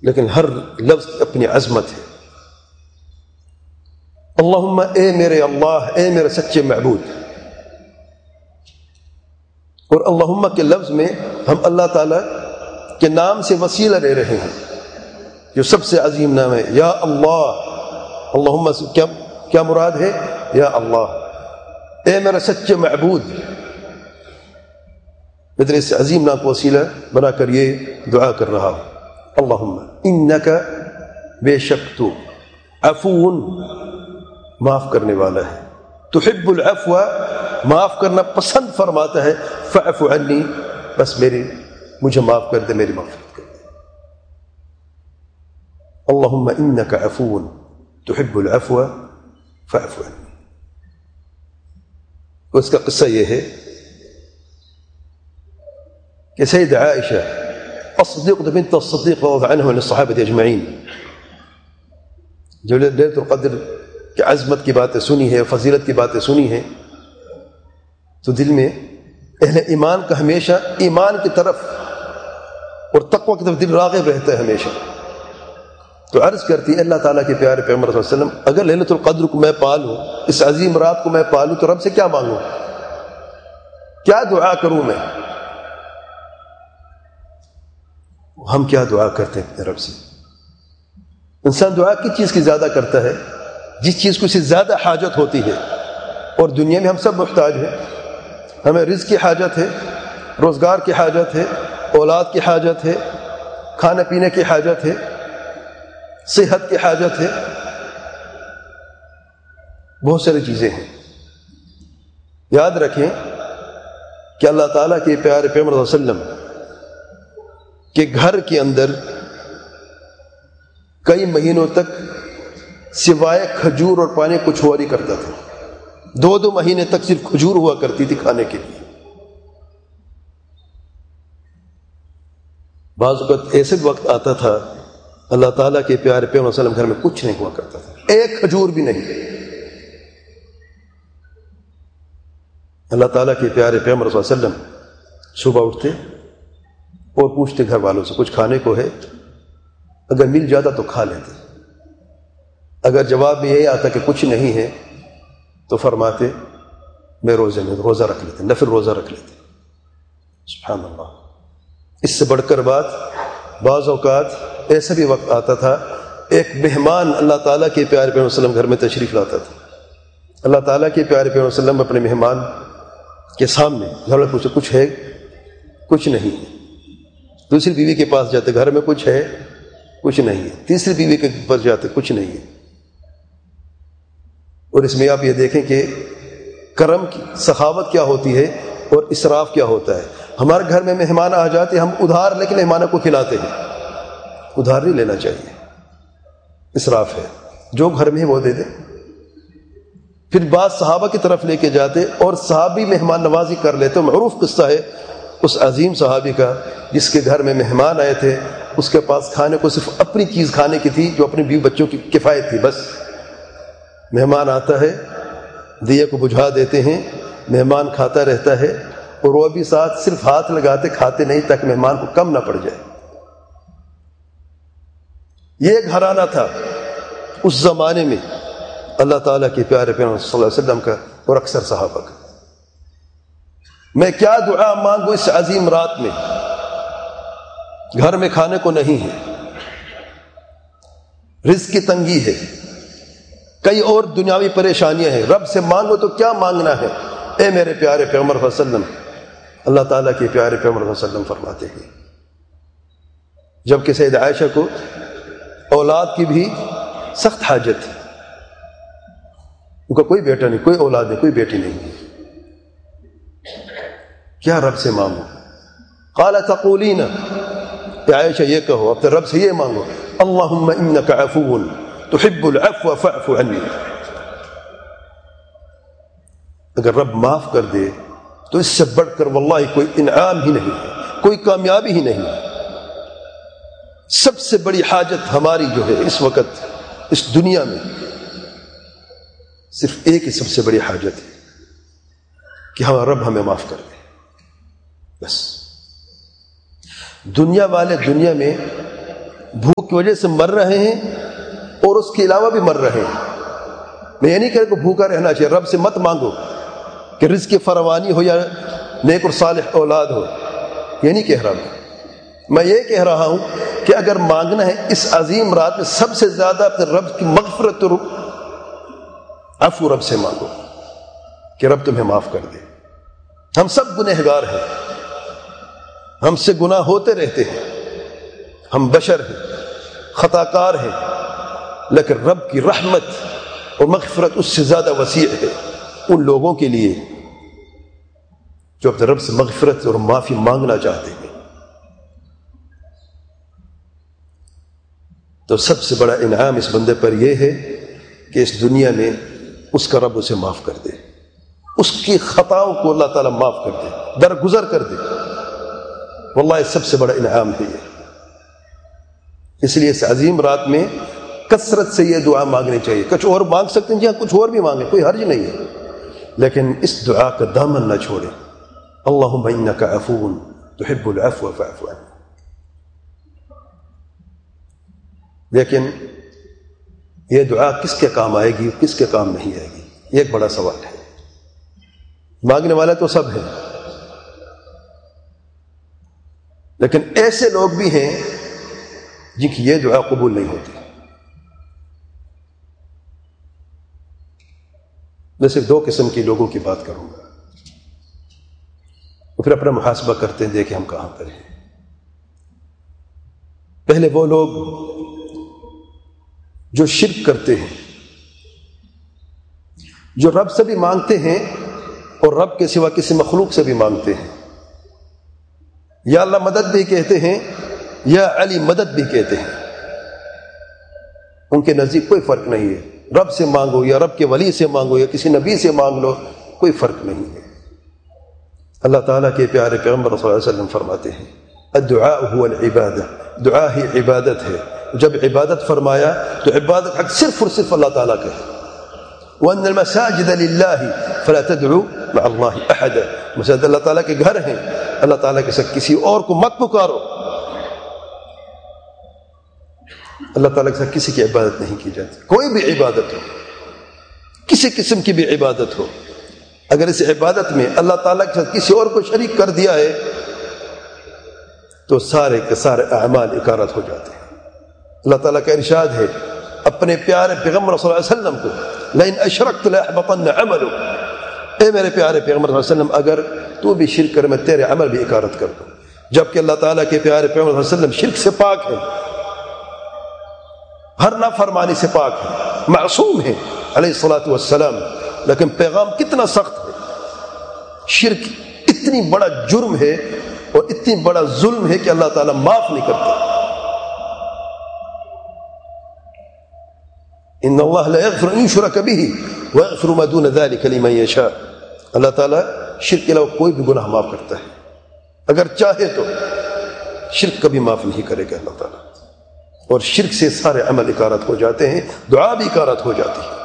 لیکن ہر لفظ کی اپنی عظمت ہے. اللہم، اے میرے اللہ، اے میرے سچے معبود. اور اللہم کے لفظ میں ہم اللہ تعالیٰ کے نام سے وسیلہ لے رہے ہیں جو سب سے عظیم نام ہے، یا اللہ. اللہم سے کیا مراد ہے؟ یا اللہ، اے میرا سچے معبود. میں تیرے اس عظیم نام کو وسیلہ بنا کر یہ دعا کر رہا ہوں. اللہم انک، بے شک تو، عفو، معاف کرنے والا ہے، تحب العفو، معاف کرنا پسند فرماتا ہے، فاعف عنی، بس مجھے معاف کر دے، میری مغفرت کر دے. اللہم انک عفو تحب العفو فاعف عنی. اس کا قصہ یہ ہے کہ سید عائشہ الصدیقہ بنت الصدیق رضی اللہ عنہ عن الصحابہ اجمعین، جو لیلۃ القدر کی عظمت کی باتیں سنی ہے، فضیلت کی باتیں سنی ہیں، تو دل میں اہل ایمان کا ہمیشہ ایمان کی طرف اور تقوی کی طرف دل راغب رہتا ہے ہمیشہ. تو عرض کرتی ہے اللہ تعالیٰ کے پیارے پیغمبر صلی اللہ علیہ وسلم، اگر لیلۃ القدر کو میں پالوں، اس عظیم رات کو میں پالوں، تو رب سے کیا مانگوں، کیا دعا کروں میں؟ ہم کیا دعا کرتے ہیں اپنے رب سے؟ انسان دعا کس چیز کی زیادہ کرتا ہے؟ جس چیز کو اسے زیادہ حاجت ہوتی ہے. اور دنیا میں ہم سب محتاج ہیں. ہمیں رزق کی حاجت ہے، روزگار کی حاجت ہے، اولاد کی حاجت ہے، کھانے پینے کی حاجت ہے، صحت کی حاجت ہے، بہت ساری چیزیں ہیں. یاد رکھیں کہ اللہ تعالیٰ کے پیارے پیغمبر صلی اللہ علیہ وسلم کے گھر کے اندر کئی مہینوں تک سوائے کھجور اور پانی کچھ ہوا نہیں کرتا تھا. 2 مہینے تک صرف کھجور ہوا کرتی تھی کھانے کے لیے. بعض اوقات ایسے وقت آتا تھا اللہ تعالیٰ کے پیارے پیغمبر صلی اللہ علیہ وسلم گھر میں کچھ نہیں ہوا کرتا تھا، ایک کھجور بھی نہیں. اللہ تعالیٰ کے پیارے پیغمبر صلی اللہ علیہ وسلم صبح اٹھتے اور پوچھتے گھر والوں سے کچھ کھانے کو ہے، اگر مل جاتا تو کھا لیتے، اگر جواب میں یہی آتا کہ کچھ نہیں ہے تو فرماتے میں روزہ رکھ لیتے، نفل روزہ رکھ لیتے. سبحان اللہ. اس سے بڑھ کر بات، بعض اوقات ایسا بھی وقت آتا تھا ایک مہمان اللہ تعالیٰ کے پیارے پیغمبر صلی اللہ علیہ وسلم گھر میں تشریف لاتا تھا. اللہ تعالیٰ کے پیارے پیغمبر صلی اللہ علیہ وسلم اپنے مہمان کے سامنے گھر میں پوچھتے کچھ ہے؟ کچھ نہیں ہے. دوسری بیوی کے پاس جاتے، گھر میں کچھ ہے؟ کچھ نہیں ہے. تیسری بیوی کے پاس جاتے، کچھ نہیں ہے. اور اس میں آپ یہ دیکھیں کہ کرم کی سخاوت کیا ہوتی ہے اور اسراف کیا ہوتا ہے. ہمارے گھر میں مہمان آ جاتے، ہم ادھار لے کے مہمانوں کو کھلاتے ہیں. ادھار نہیں لینا چاہیے، اسراف ہے. جو گھر میں ہے وہ دے دے. پھر بعض صحابہ کی طرف لے کے جاتے اور صحابی مہمان نوازی کر لیتے. معروف قصہ ہے اس عظیم صحابی کا جس کے گھر میں مہمان آئے تھے، اس کے پاس کھانے کو صرف اپنی چیز کھانے کی تھی جو اپنے بیوی بچوں کی کفایت تھی. بس مہمان آتا ہے، دیے کو بجھا دیتے ہیں، مہمان کھاتا رہتا ہے اور وہ بھی ساتھ صرف ہاتھ لگاتے کھاتے نہیں تاکہ مہمان کو کم نہ پڑ جائے. یہ گھرانہ تھا اس زمانے میں اللہ تعالیٰ کے پیارے پیغمبر صلی اللہ علیہ وسلم کا اور اکثر صحابہ کا. میں کیا دعا مانگوں اس عظیم رات میں؟ گھر میں کھانے کو نہیں ہے، رزق کی تنگی ہے، کئی اور دنیاوی پریشانیاں ہیں. رب سے مانگو تو کیا مانگنا ہے؟ اے میرے پیارے پیغمبر صلی اللہ علیہ وسلم، اللہ تعالیٰ کے پیارے پیغمبر صلی اللہ علیہ وسلم فرماتے ہیں جبکہ سید عائشہ کو اولاد کی بھی سخت حاجت تھی. ان کا کوئی بیٹا نہیں، کوئی اولاد نہیں، کوئی بیٹی نہیں. کیا رب سے مانگو؟ قال تقولین، اے عائشہ یہ کہو اپنے رب سے یہ مانگو، اللہم انک عفو تحب العفو فاعف عنی. اگر رب معاف کر دے تو اس سے بڑھ کر واللہ کوئی انعام ہی نہیں ہے، کوئی کامیابی ہی نہیں ہے. سب سے بڑی حاجت ہماری جو ہے اس وقت اس دنیا میں صرف ایک ہی سب سے بڑی حاجت ہے کہ ہمارا رب ہمیں معاف کر دے. بس دنیا والے دنیا میں بھوک کی وجہ سے مر رہے ہیں اور اس کے علاوہ بھی مر رہے ہیں. میں یہ نہیں کہہ رہا کہ بھوکا رہنا چاہیے، رب سے مت مانگو کہ رزق کی فراوانی ہو یا نیک اور صالح اولاد ہو، یہ نہیں کہہ رہا میں یہ کہہ رہا ہوں کہ اگر مانگنا ہے اس عظیم رات میں سب سے زیادہ اپنے رب کی مغفرت اور عفو رب سے مانگو کہ رب تمہیں معاف کر دے. ہم سب گنہگار ہیں، ہم سے گناہ ہوتے رہتے ہیں، ہم بشر ہیں، خطا کار ہیں، لیکن رب کی رحمت اور مغفرت اس سے زیادہ وسیع ہے ان لوگوں کے لیے جو اپنے رب سے مغفرت اور معافی مانگنا چاہتے ہیں. تو سب سے بڑا انعام اس بندے پر یہ ہے کہ اس دنیا میں اس کا رب اسے معاف کر دے، اس کی خطاؤں کو اللہ تعالیٰ معاف کر دے، درگزر کر دے. واللہ سب سے بڑا انعام ہے یہ. اس لیے اس عظیم رات میں کثرت سے یہ دعا مانگنی چاہیے. کچھ اور مانگ سکتے ہیں، جہاں کچھ اور بھی مانگیں، کوئی حرج نہیں ہے، لیکن اس دعا کا دامن نہ چھوڑیں. اللہم انک عفو تحب العفو فاعف عنی. لیکن یہ دعا کس کے کام آئے گی، کس کے کام نہیں آئے گی، یہ ایک بڑا سوال ہے. مانگنے والے تو سب ہیں، لیکن ایسے لوگ بھی ہیں جن کی یہ دعا قبول نہیں ہوتی. میں صرف دو قسم کے لوگوں کی بات کروں گا، اور پھر اپنا محاسبہ کرتے ہیں، دیکھیں ہم کہاں پر ہیں. پہلے وہ لوگ جو شرک کرتے ہیں، جو رب سے بھی مانگتے ہیں اور رب کے سوا کسی مخلوق سے بھی مانگتے ہیں. یا اللہ مدد بھی کہتے ہیں، یا علی مدد بھی کہتے ہیں. ان کے نزدیک کوئی فرق نہیں ہے، رب سے مانگو یا رب کے ولی سے مانگو یا کسی نبی سے مانگ لو، کوئی فرق نہیں ہے. اللہ تعالیٰ کے پیارے پیغمبر صلی اللہ علیہ وسلم فرماتے ہیں الدعاء هو العبادہ، دعا ہی عبادت ہے. جب عبادت فرمایا تو عبادت حق صرف اور صرف اللہ تعالیٰ کا ہے. وَأَنَّ الْمَسَاجِدَ لِلَّهِ فَلَا تَدْعُوا مَعَ اللَّهِ أَحَدًا. مساجد اللہ تعالیٰ کے گھر ہیں، اللہ تعالیٰ کے ساتھ کسی اور کو مت پکارو. اللہ تعالیٰ کے ساتھ کسی کی عبادت نہیں کی جاتی. کوئی بھی عبادت ہو، کسی قسم کی بھی عبادت ہو، اگر اس عبادت میں اللہ تعالیٰ کے ساتھ کسی اور کو شریک کر دیا ہے تو سارے کے سارے اعمال اکارت ہو جاتے ہیں. اللہ تعالیٰ کا ارشاد ہے اپنے پیارے پیغمبر صلی اللہ علیہ وسلم کو لئن اشرکت لأحبطن عملک، اے میرے پیارے پیغمبر صلی اللہ علیہ وسلم اگر تو بھی شرک کر میں تیرے عمل بھی اکارت کر دوں. جبکہ اللہ تعالیٰ کے پیارے پیغمبر صلی اللہ علیہ وسلم شرک سے پاک ہے، ہر نافرمانی سے پاک ہے، معصوم ہے علیہ الصلاۃ والسلام. لیکن پیغام کتنا سخت ہے. شرک اتنی بڑا جرم ہے اور اتنی بڑا ظلم ہے کہ اللہ تعالیٰ معاف نہیں کرتا. ان اللہ لا یغفر ان یشرک بہ ویغفر ما دون ذلک لمن یشاء. اللہ تعالیٰ شرک کے علاوہ کوئی بھی گناہ معاف کرتا ہے، اگر چاہے تو. شرک کبھی معاف نہیں کرے گا اللہ تعالیٰ، اور شرک سے سارے عمل اکارت ہو جاتے ہیں، دعا بھی اکارت ہو جاتی ہے.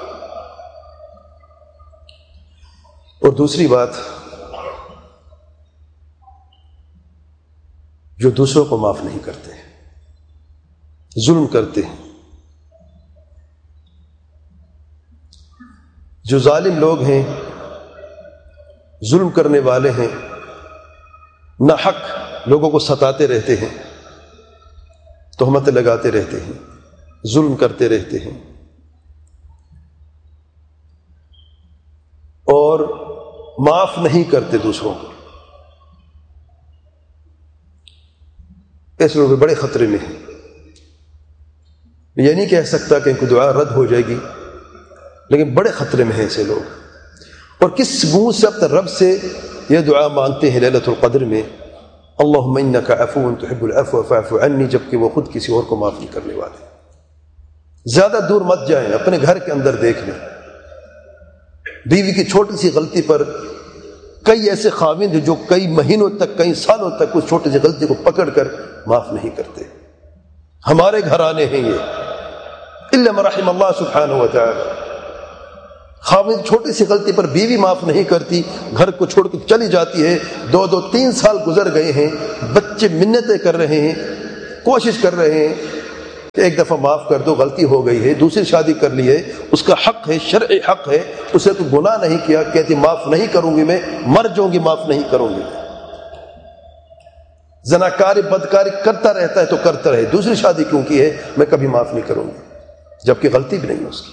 اور دوسری بات، جو دوسروں کو معاف نہیں کرتے، ظلم کرتے ہیں. جو ظالم لوگ ہیں، ظلم کرنے والے ہیں، ناحق لوگوں کو ستاتے رہتے ہیں، تہمتیں لگاتے رہتے ہیں، ظلم کرتے رہتے ہیں، اور معاف نہیں کرتے دوسروں کو. ایسے لوگ بڑے خطرے میں ہیں. یہ نہیں کہہ سکتا کہ ان کو دعا رد ہو جائے گی، لیکن بڑے خطرے میں ہیں ایسے لوگ. اور کس منہ سے اپنے رب سے یہ دعا مانگتے ہیں لیلۃ القدر میں، اللہم انک عفو تحب العفو فاعف عنی، جبکہ وہ خود کسی اور کو معاف نہیں کرنے والے. زیادہ دور مت جائیں، اپنے گھر کے اندر دیکھ لیں. بیوی کی چھوٹی سی غلطی پر کئی ایسے خاوند ہیں جو کئی مہینوں تک، کئی سالوں تک اس چھوٹی سی غلطی کو پکڑ کر معاف نہیں کرتے. ہمارے گھرانے ہیں یہ، الا من رحم اللہ سبحانہ وتعالی. خاوند چھوٹی سی غلطی پر بیوی معاف نہیں کرتی، گھر کو چھوڑ کے چلی جاتی ہے. 2-3 سال گزر گئے ہیں، بچے منتیں کر رہے ہیں، کوشش کر رہے ہیں، کہ ایک دفعہ معاف کر دو، غلطی ہو گئی ہے، دوسری شادی کر لی ہے، اس کا حق ہے، شرعی حق ہے، اسے تو گناہ نہیں کیا، کہتی معاف نہیں کروں گی، میں مر جاؤں گی معاف نہیں کروں گی۔ زناکاری بدکاری کرتا رہتا ہے تو کرتا رہے، دوسری شادی کیوں کی ہے، میں کبھی معاف نہیں کروں گی، جبکہ غلطی بھی نہیں ہے اس کی۔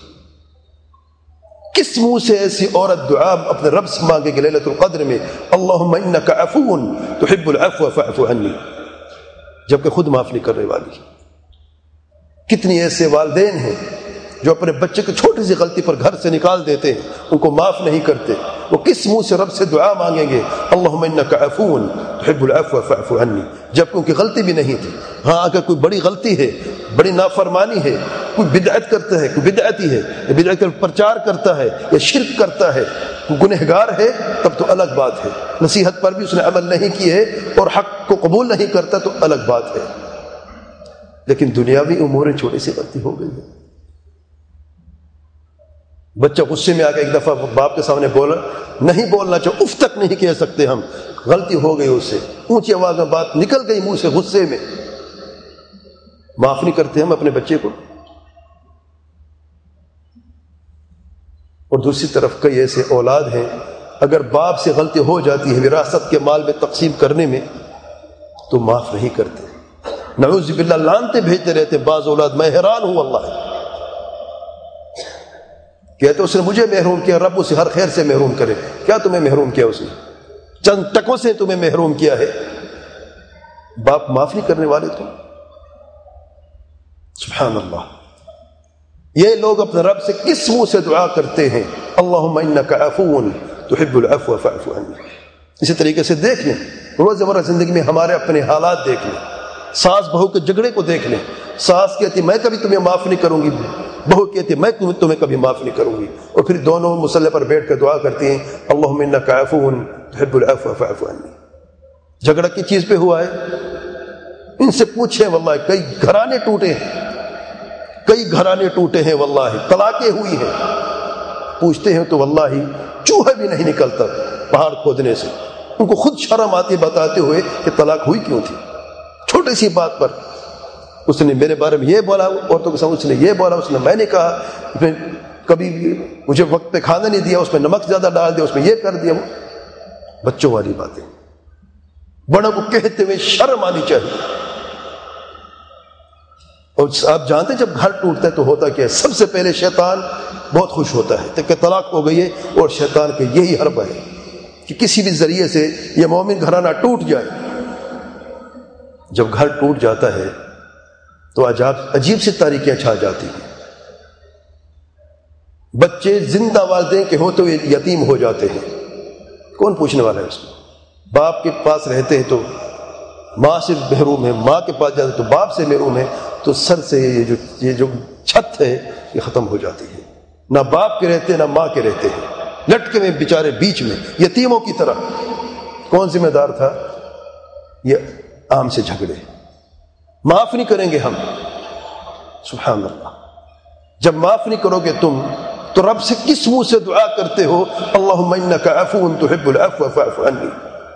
کس منہ سے ایسی عورت دعا اپنے رب سے مانگے گی لیلۃ القدر میں، اللہم انک عفو تحب العفو فاعف عنی، جبکہ خود معاف نہیں کرنے والی۔ کتنی ایسے والدین ہیں جو اپنے بچے کی چھوٹی سی غلطی پر گھر سے نکال دیتے ہیں، ان کو معاف نہیں کرتے، وہ کس منہ سے رب سے دعا مانگیں گے، اللہم انک عفو تحب العفو فاعف عنی، جبکہ ان کی غلطی بھی نہیں تھی۔ ہاں اگر کوئی بڑی غلطی ہے، بڑی نافرمانی ہے، کوئی بدعت کرتا ہے، کوئی بدعتی ہے، یا بدعت کا پرچار کرتا ہے یا شرک کرتا ہے، کوئی گنہگار ہے، تب تو الگ بات ہے، نصیحت پر بھی اس نے عمل نہیں کی ہے اور حق کو قبول نہیں کرتا تو الگ بات ہے۔ لیکن دنیاوی امور چھوٹی سی غلطی ہو گئی ہے، بچہ غصے میں آ کے ایک دفعہ باپ کے سامنے بولا، نہیں بولنا چاہو، اف تک نہیں کہہ سکتے ہم، غلطی ہو گئی اس سے، اونچی آواز میں بات نکل گئی منہ سے غصے میں، معاف نہیں کرتے ہم اپنے بچے کو۔ اور دوسری طرف کئی ایسے اولاد ہیں، اگر باپ سے غلطی ہو جاتی ہے وراثت کے مال میں تقسیم کرنے میں تو معاف نہیں کرتے، نعوذ باللہ لعنتیں بھیجتے رہتے۔ بعض اولاد، میں حیران ہوں واللہ، کہتے اس نے مجھے محروم کیا، رب اسے ہر خیر سے محروم کرے۔ کیا تمہیں محروم کیا اس نے؟ چند ٹکوں سے تمہیں محروم کیا ہے، باپ معاف نہیں کرنے والے تم؟ سبحان اللہ، یہ لوگ اپنے رب سے کس منہ سے دعا کرتے ہیں، اللہم انک عفو تحب العفو فاعف عنی۔ اسی طریقے سے دیکھ لیں روزمرہ زندگی میں ہمارے اپنے حالات دیکھ لیں، ساس بہو کے جھگڑے کو دیکھ لیں، ساس کہتی میں کبھی تمہیں معاف نہیں کروں گی، بہو کہتی میں تمہیں کبھی معاف نہیں کروں گی، اور پھر دونوں مصلی پر بیٹھ کر دعا کرتی ہیں، اللہم انک عفو تحب العفو فاعف عنی۔ جھگڑا کی چیز پہ ہوا ہے؟ ان سے پوچھیں، واللہ کئی گھرانے ٹوٹے ہیں، کئی گھرانے ٹوٹے ہیں، واللہ طلاقیں ہوئی ہیں، پوچھتے ہیں تو واللہ چوہا بھی نہیں نکلتا پہاڑ کھودنے سے، ان کو خود شرم آتی ہے بتاتے ہوئے کہ طلاق ہوئی کیوں تھی، چھوٹی سی بات پر اس نے میرے بارے میں یہ بولا، عورتوں کے سامنے اس نے یہ بولا، اس نے میں نے کہا، اس نے کبھی مجھے وقت پہ کھانا نہیں دیا، اس میں نمک زیادہ ڈال دیا، اس میں یہ کر دیا، وہ بچوں والی باتیں، بڑوں کو کہتے ہوئے شرم آنی چاہیے۔ اور آپ جانتے ہیں جب گھر ٹوٹتا ہے تو ہوتا کیا ہے؟ سب سے پہلے شیطان بہت خوش ہوتا ہے کہ طلاق ہو گئی ہے، اور شیطان کے یہی حربہ ہے کہ کسی بھی ذریعے سے یہ مومن گھرانہ ٹوٹ جائے۔ جب گھر ٹوٹ جاتا ہے تو عجیب سی تاریکیاں چھا جاتی ہیں، بچے زندہ والدین کے ہوتے ہوئے یتیم ہو جاتے ہیں، کون پوچھنے والا ہے اس کو؟ باپ کے پاس رہتے ہیں تو ماں سے محروم ہے، ماں کے پاس جاتے تو باپ سے محروم ہے، تو سر سے یہ جو چھت ہے یہ ختم ہو جاتی ہے، نہ باپ کے رہتے نہ ماں کے رہتے ہیں، لٹکے میں بیچارے بیچ میں یتیموں کی طرح۔ کون ذمہ دار تھا؟ یہ عام سے جھگڑے، معاف نہیں کریں گے ہم، سبحان اللہ۔ جب معاف نہیں کرو گے تم تو رب سے کس منہ سے دعا کرتے ہو، اللہم انک عفو تحب العفو فاعف عنی۔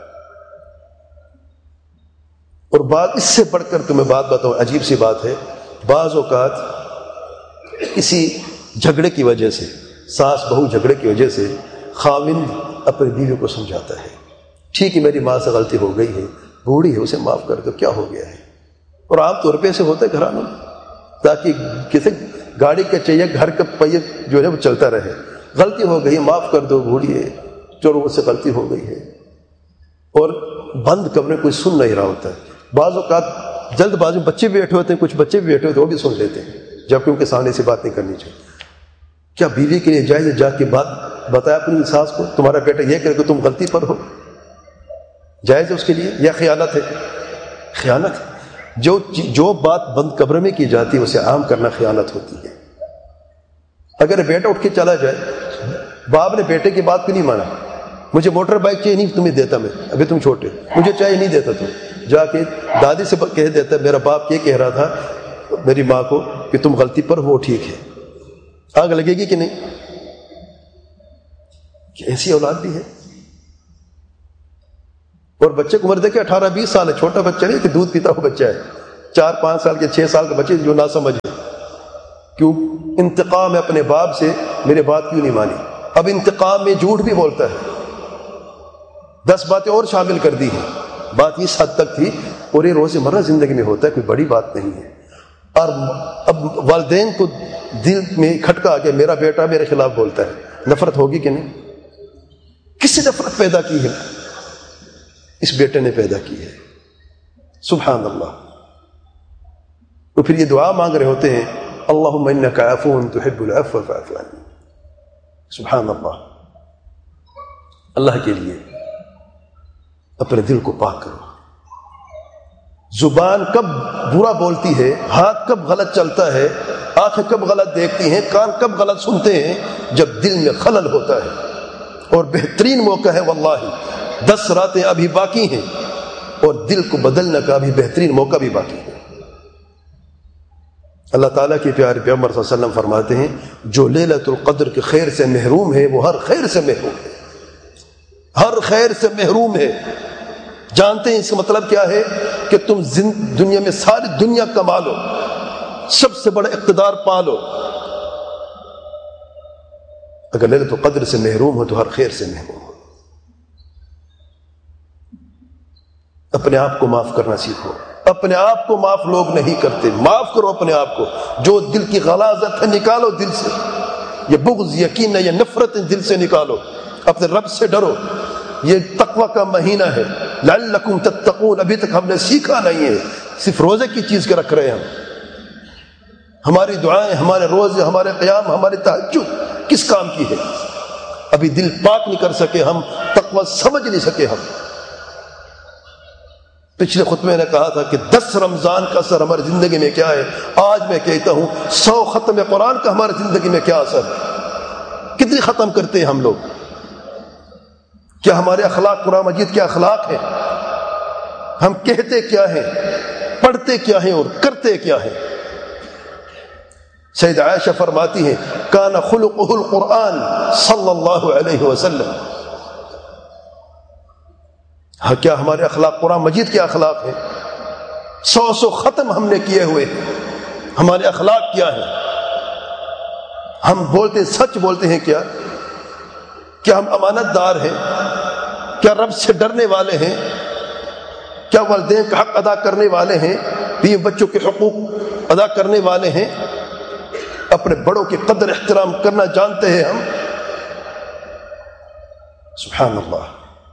اور بعد اس سے بڑھ کر تمہیں بات بتاؤں، عجیب سی بات ہے، بعض اوقات کسی جھگڑے کی وجہ سے، ساس بہو جھگڑے کی وجہ سے خاوند اپنی بیوی کو سمجھاتا ہے، ٹھیک ہے میری ماں سے غلطی ہو گئی ہے، بوڑھی ہے، اسے معاف کر دو، کیا ہو گیا ہے؟ اور عام طور پہ ایسے ہوتا ہے گھرانوں میں، تاکہ کسی گاڑی کا چاہیے گھر کا پہیہ جو ہے وہ چلتا رہے، غلطی ہو گئی معاف کر دو، بوڑھی ہے، چلو اس سے غلطی ہو گئی ہے، اور بند کمرے کوئی سن نہیں رہا ہوتا ہے۔ بعض اوقات جلد بازی میں بچے بھی بیٹھے ہوتے ہیں، کچھ بچے بھی بیٹھے ہوتے ہیں، وہ بھی سن لیتے ہیں، جبکہ ان کے سامنے سے بات نہیں کرنی چاہیے۔ کیا بیوی کے لیے جائز ہے جا کے بات بتایا اپنی ساس کو، تمہارا بیٹا یہ کرے کہ تم غلطی پر ہو؟ جائز ہے اس کے لیے یا خیانت ہے؟ خیانت ہے۔ جو بات بند کمرے میں کی جاتی ہے اسے عام کرنا خیانت ہوتی ہے۔ اگر بیٹا اٹھ کے چلا جائے، باپ نے بیٹے کی بات کو نہیں مانا، مجھے موٹر بائک چاہیے، نہیں تمہیں دیتا، میں ابھی تم چھوٹے، مجھے چاہیے، نہیں دیتا، تم جا کے دادی سے کہہ دیتا میرا باپ یہ کہہ رہا تھا میری ماں کو کہ تم غلطی پر ہو، ٹھیک ہے، آگ لگے گی کہ نہیں؟ کہ ایسی اولاد بھی ہے۔ اور بچے کو عمر دیکھے 18-20 سال ہے، چھوٹا بچہ نہیں کہ دودھ پیتا ہوا بچہ ہے، 4-5 سال کے 6 سال کے بچے جو نہ سمجھے، کیوں انتقام ہے اپنے باپ سے، میرے بات کیوں نہیں مانی؟ اب انتقام میں جھوٹ بھی بولتا ہے، 10 باتیں اور شامل کر دی ہیں۔ بات اس حد تک تھی، اور یہ روزمرہ زندگی میں ہوتا ہے، کوئی بڑی بات نہیں ہے۔ اور اب والدین کو دل میں کھٹکا کہ میرا بیٹا میرے خلاف بولتا ہے، نفرت ہوگی کہ نہیں؟ کس نے نفرت پیدا کی ہے؟ اس بیٹے نے پیدا کی ہے۔ سبحان اللہ۔ تو پھر یہ دعا مانگ رہے ہوتے ہیں، اللہم انک عفو تحب العفو فاعف عنی۔ سبحان اللہ۔ اللہ کے لیے اپنے دل کو پاک کرو۔ زبان کب برا بولتی ہے، ہاتھ کب غلط چلتا ہے، آنکھیں کب غلط دیکھتی ہیں، کان کب غلط سنتے ہیں؟ جب دل میں خلل ہوتا ہے۔ اور بہترین موقع ہے واللہ، 10 راتیں ابھی باقی ہیں، اور دل کو بدلنے کا بھی بہترین موقع بھی باقی ہے۔ اللہ تعالیٰ کے پیارے پیغمبر صلی اللہ علیہ وسلم فرماتے ہیں، جو لیلۃ القدر کے خیر سے محروم ہے وہ ہر خیر سے محروم ہے، ہر خیر سے محروم ہے۔ جانتے ہیں اس کا مطلب کیا ہے؟ کہ تم دنیا میں ساری دنیا کما لو، سب سے بڑا اقتدار پا لو، اگر لیلۃ القدر سے محروم ہو تو ہر خیر سے محروم ہو۔ اپنے آپ کو معاف کرنا سیکھو۔ اپنے آپ کو معاف لوگ نہیں کرتے، معاف کرو اپنے آپ کو۔ جو دل کی غلاظت ہے نکالو دل سے، یہ بغض، یقین ہے، یہ نفرت دل سے نکالو۔ اپنے رب سے ڈرو، یہ تقوی کا مہینہ ہے، لعلکم تتقون۔ ابھی تک ہم نے سیکھا نہیں ہے، صرف روزے کی چیز کے رکھ رہے ہیں ہم۔ ہماری دعائیں، ہمارے روزے، ہمارے قیام، ہماری تہجد کس کام کی ہے؟ ابھی دل پاک نہیں کر سکے ہم، تقوی سمجھ نہیں سکے ہم۔ پچھلے خطبے نے کہا تھا کہ 10 رمضان کا اثر ہماری زندگی میں کیا ہے، آج میں کہتا ہوں 100 ختم قرآن کا ہماری زندگی میں کیا اثر ہے۔ کتنی ختم کرتے ہیں ہم لوگ؟ کیا ہمارے اخلاق قرآن مجید کے اخلاق ہیں؟ ہم کہتے کیا ہیں، پڑھتے کیا ہیں اور کرتے کیا ہیں؟ سید عائشہ فرماتی ہیں، کان خلقہ القرآن صلی اللہ علیہ وسلم۔ ہاں، کیا ہمارے اخلاق قرآن مجید کے اخلاق ہیں؟ 100 ختم ہم نے کیے ہوئے ہیں، ہمارے اخلاق کیا ہیں؟ ہم بولتے سچ بولتے ہیں کیا؟ کیا ہم امانت دار ہیں؟ کیا رب سے ڈرنے والے ہیں؟ کیا والدین کا حق ادا کرنے والے ہیں؟ بیوی بچوں کے حقوق ادا کرنے والے ہیں؟ اپنے بڑوں کی قدر احترام کرنا جانتے ہیں ہم؟ سبحان اللہ۔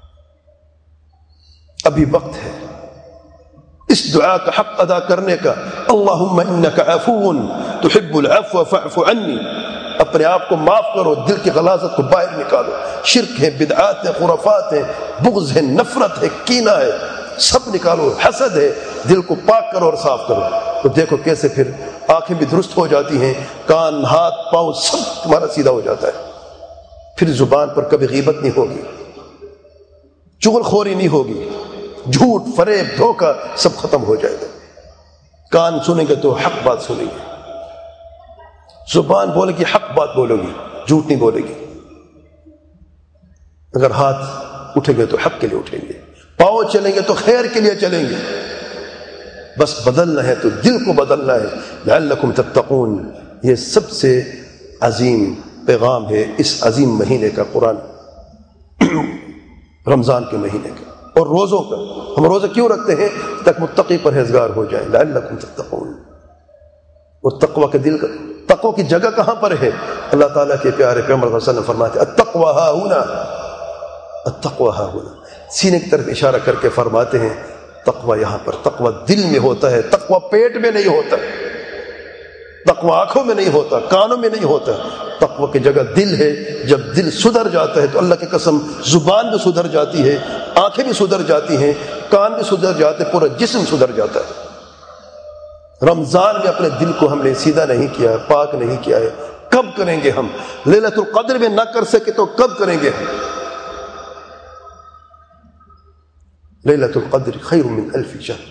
ابھی وقت ہے اس دعا کا حق ادا کرنے کا، اللہم انک عفو تحب العفو فاعف عنی۔ اپنے آپ کو معاف کرو، دل کی غلاظت کو باہر نکالو۔ شرک ہے، بدعات ہے، خرافات ہے، بغض ہے، نفرت ہے، کینہ ہے، سب نکالو، حسد ہے، دل کو پاک کرو اور صاف کرو۔ تو دیکھو کیسے پھر آنکھیں بھی درست ہو جاتی ہیں، کان، ہاتھ، پاؤں سب تمہارا سیدھا ہو جاتا ہے۔ پھر زبان پر کبھی غیبت نہیں ہوگی، چغل خوری نہیں ہوگی، جھوٹ، فریب، دھوکہ سب ختم ہو جائے گا۔ کان سنیں گے تو حق بات سنیں گے، زبان بولے گی حق بات بولو گی، جھوٹ نہیں بولے گی۔ اگر ہاتھ اٹھیں گے تو حق کے لیے اٹھیں گے، پاؤں چلیں گے تو خیر کے لیے چلیں گے۔ بس بدلنا ہے تو دل کو بدلنا ہے۔ لعلکم تتقون، یہ سب سے عظیم پیغام ہے اس عظیم مہینے کا، قرآن رمضان کے مہینے کا اور روزوں کا۔ ہم روزہ کیوں رکھتے ہیں؟ تک متقی پرہیزگار ہو جائیں۔ لعلکم تتقون۔ اور تقوی کے دل کا، تقوی کی جگہ کہاں پر ہے؟ اللہ تعالیٰ کے پیارے پیغمبر صلی اللہ علیہ وسلم فرماتے ہیں، التقوی ہا ہنا، التقوی ہا ہنا۔ سینے کی طرف اشارہ کر کے فرماتے ہیں تقوی یہاں پر۔ تقوی دل میں ہوتا ہے، تقوی پیٹ میں نہیں ہوتا، تقوی آنکھوں میں نہیں ہوتا، کانوں میں نہیں ہوتا۔ تقوی کی جگہ دل ہے۔ جب دل سدھر جاتا ہے تو اللہ کی قسم زبان بھی سدھر جاتی ہے، آنکھیں بھی سدھر جاتی ہیں، کان بھی سدھر جاتے، پورا جسم سدھر جاتا ہے۔ رمضان میں اپنے دل کو ہم نے سیدھا نہیں کیا ہے، پاک نہیں کیا ہے۔ کب کریں گے ہم؟ لیلۃ القدر میں نہ کر سکے تو کب کریں گے ہم؟ لیلۃ القدر خیر من 1000 شہر،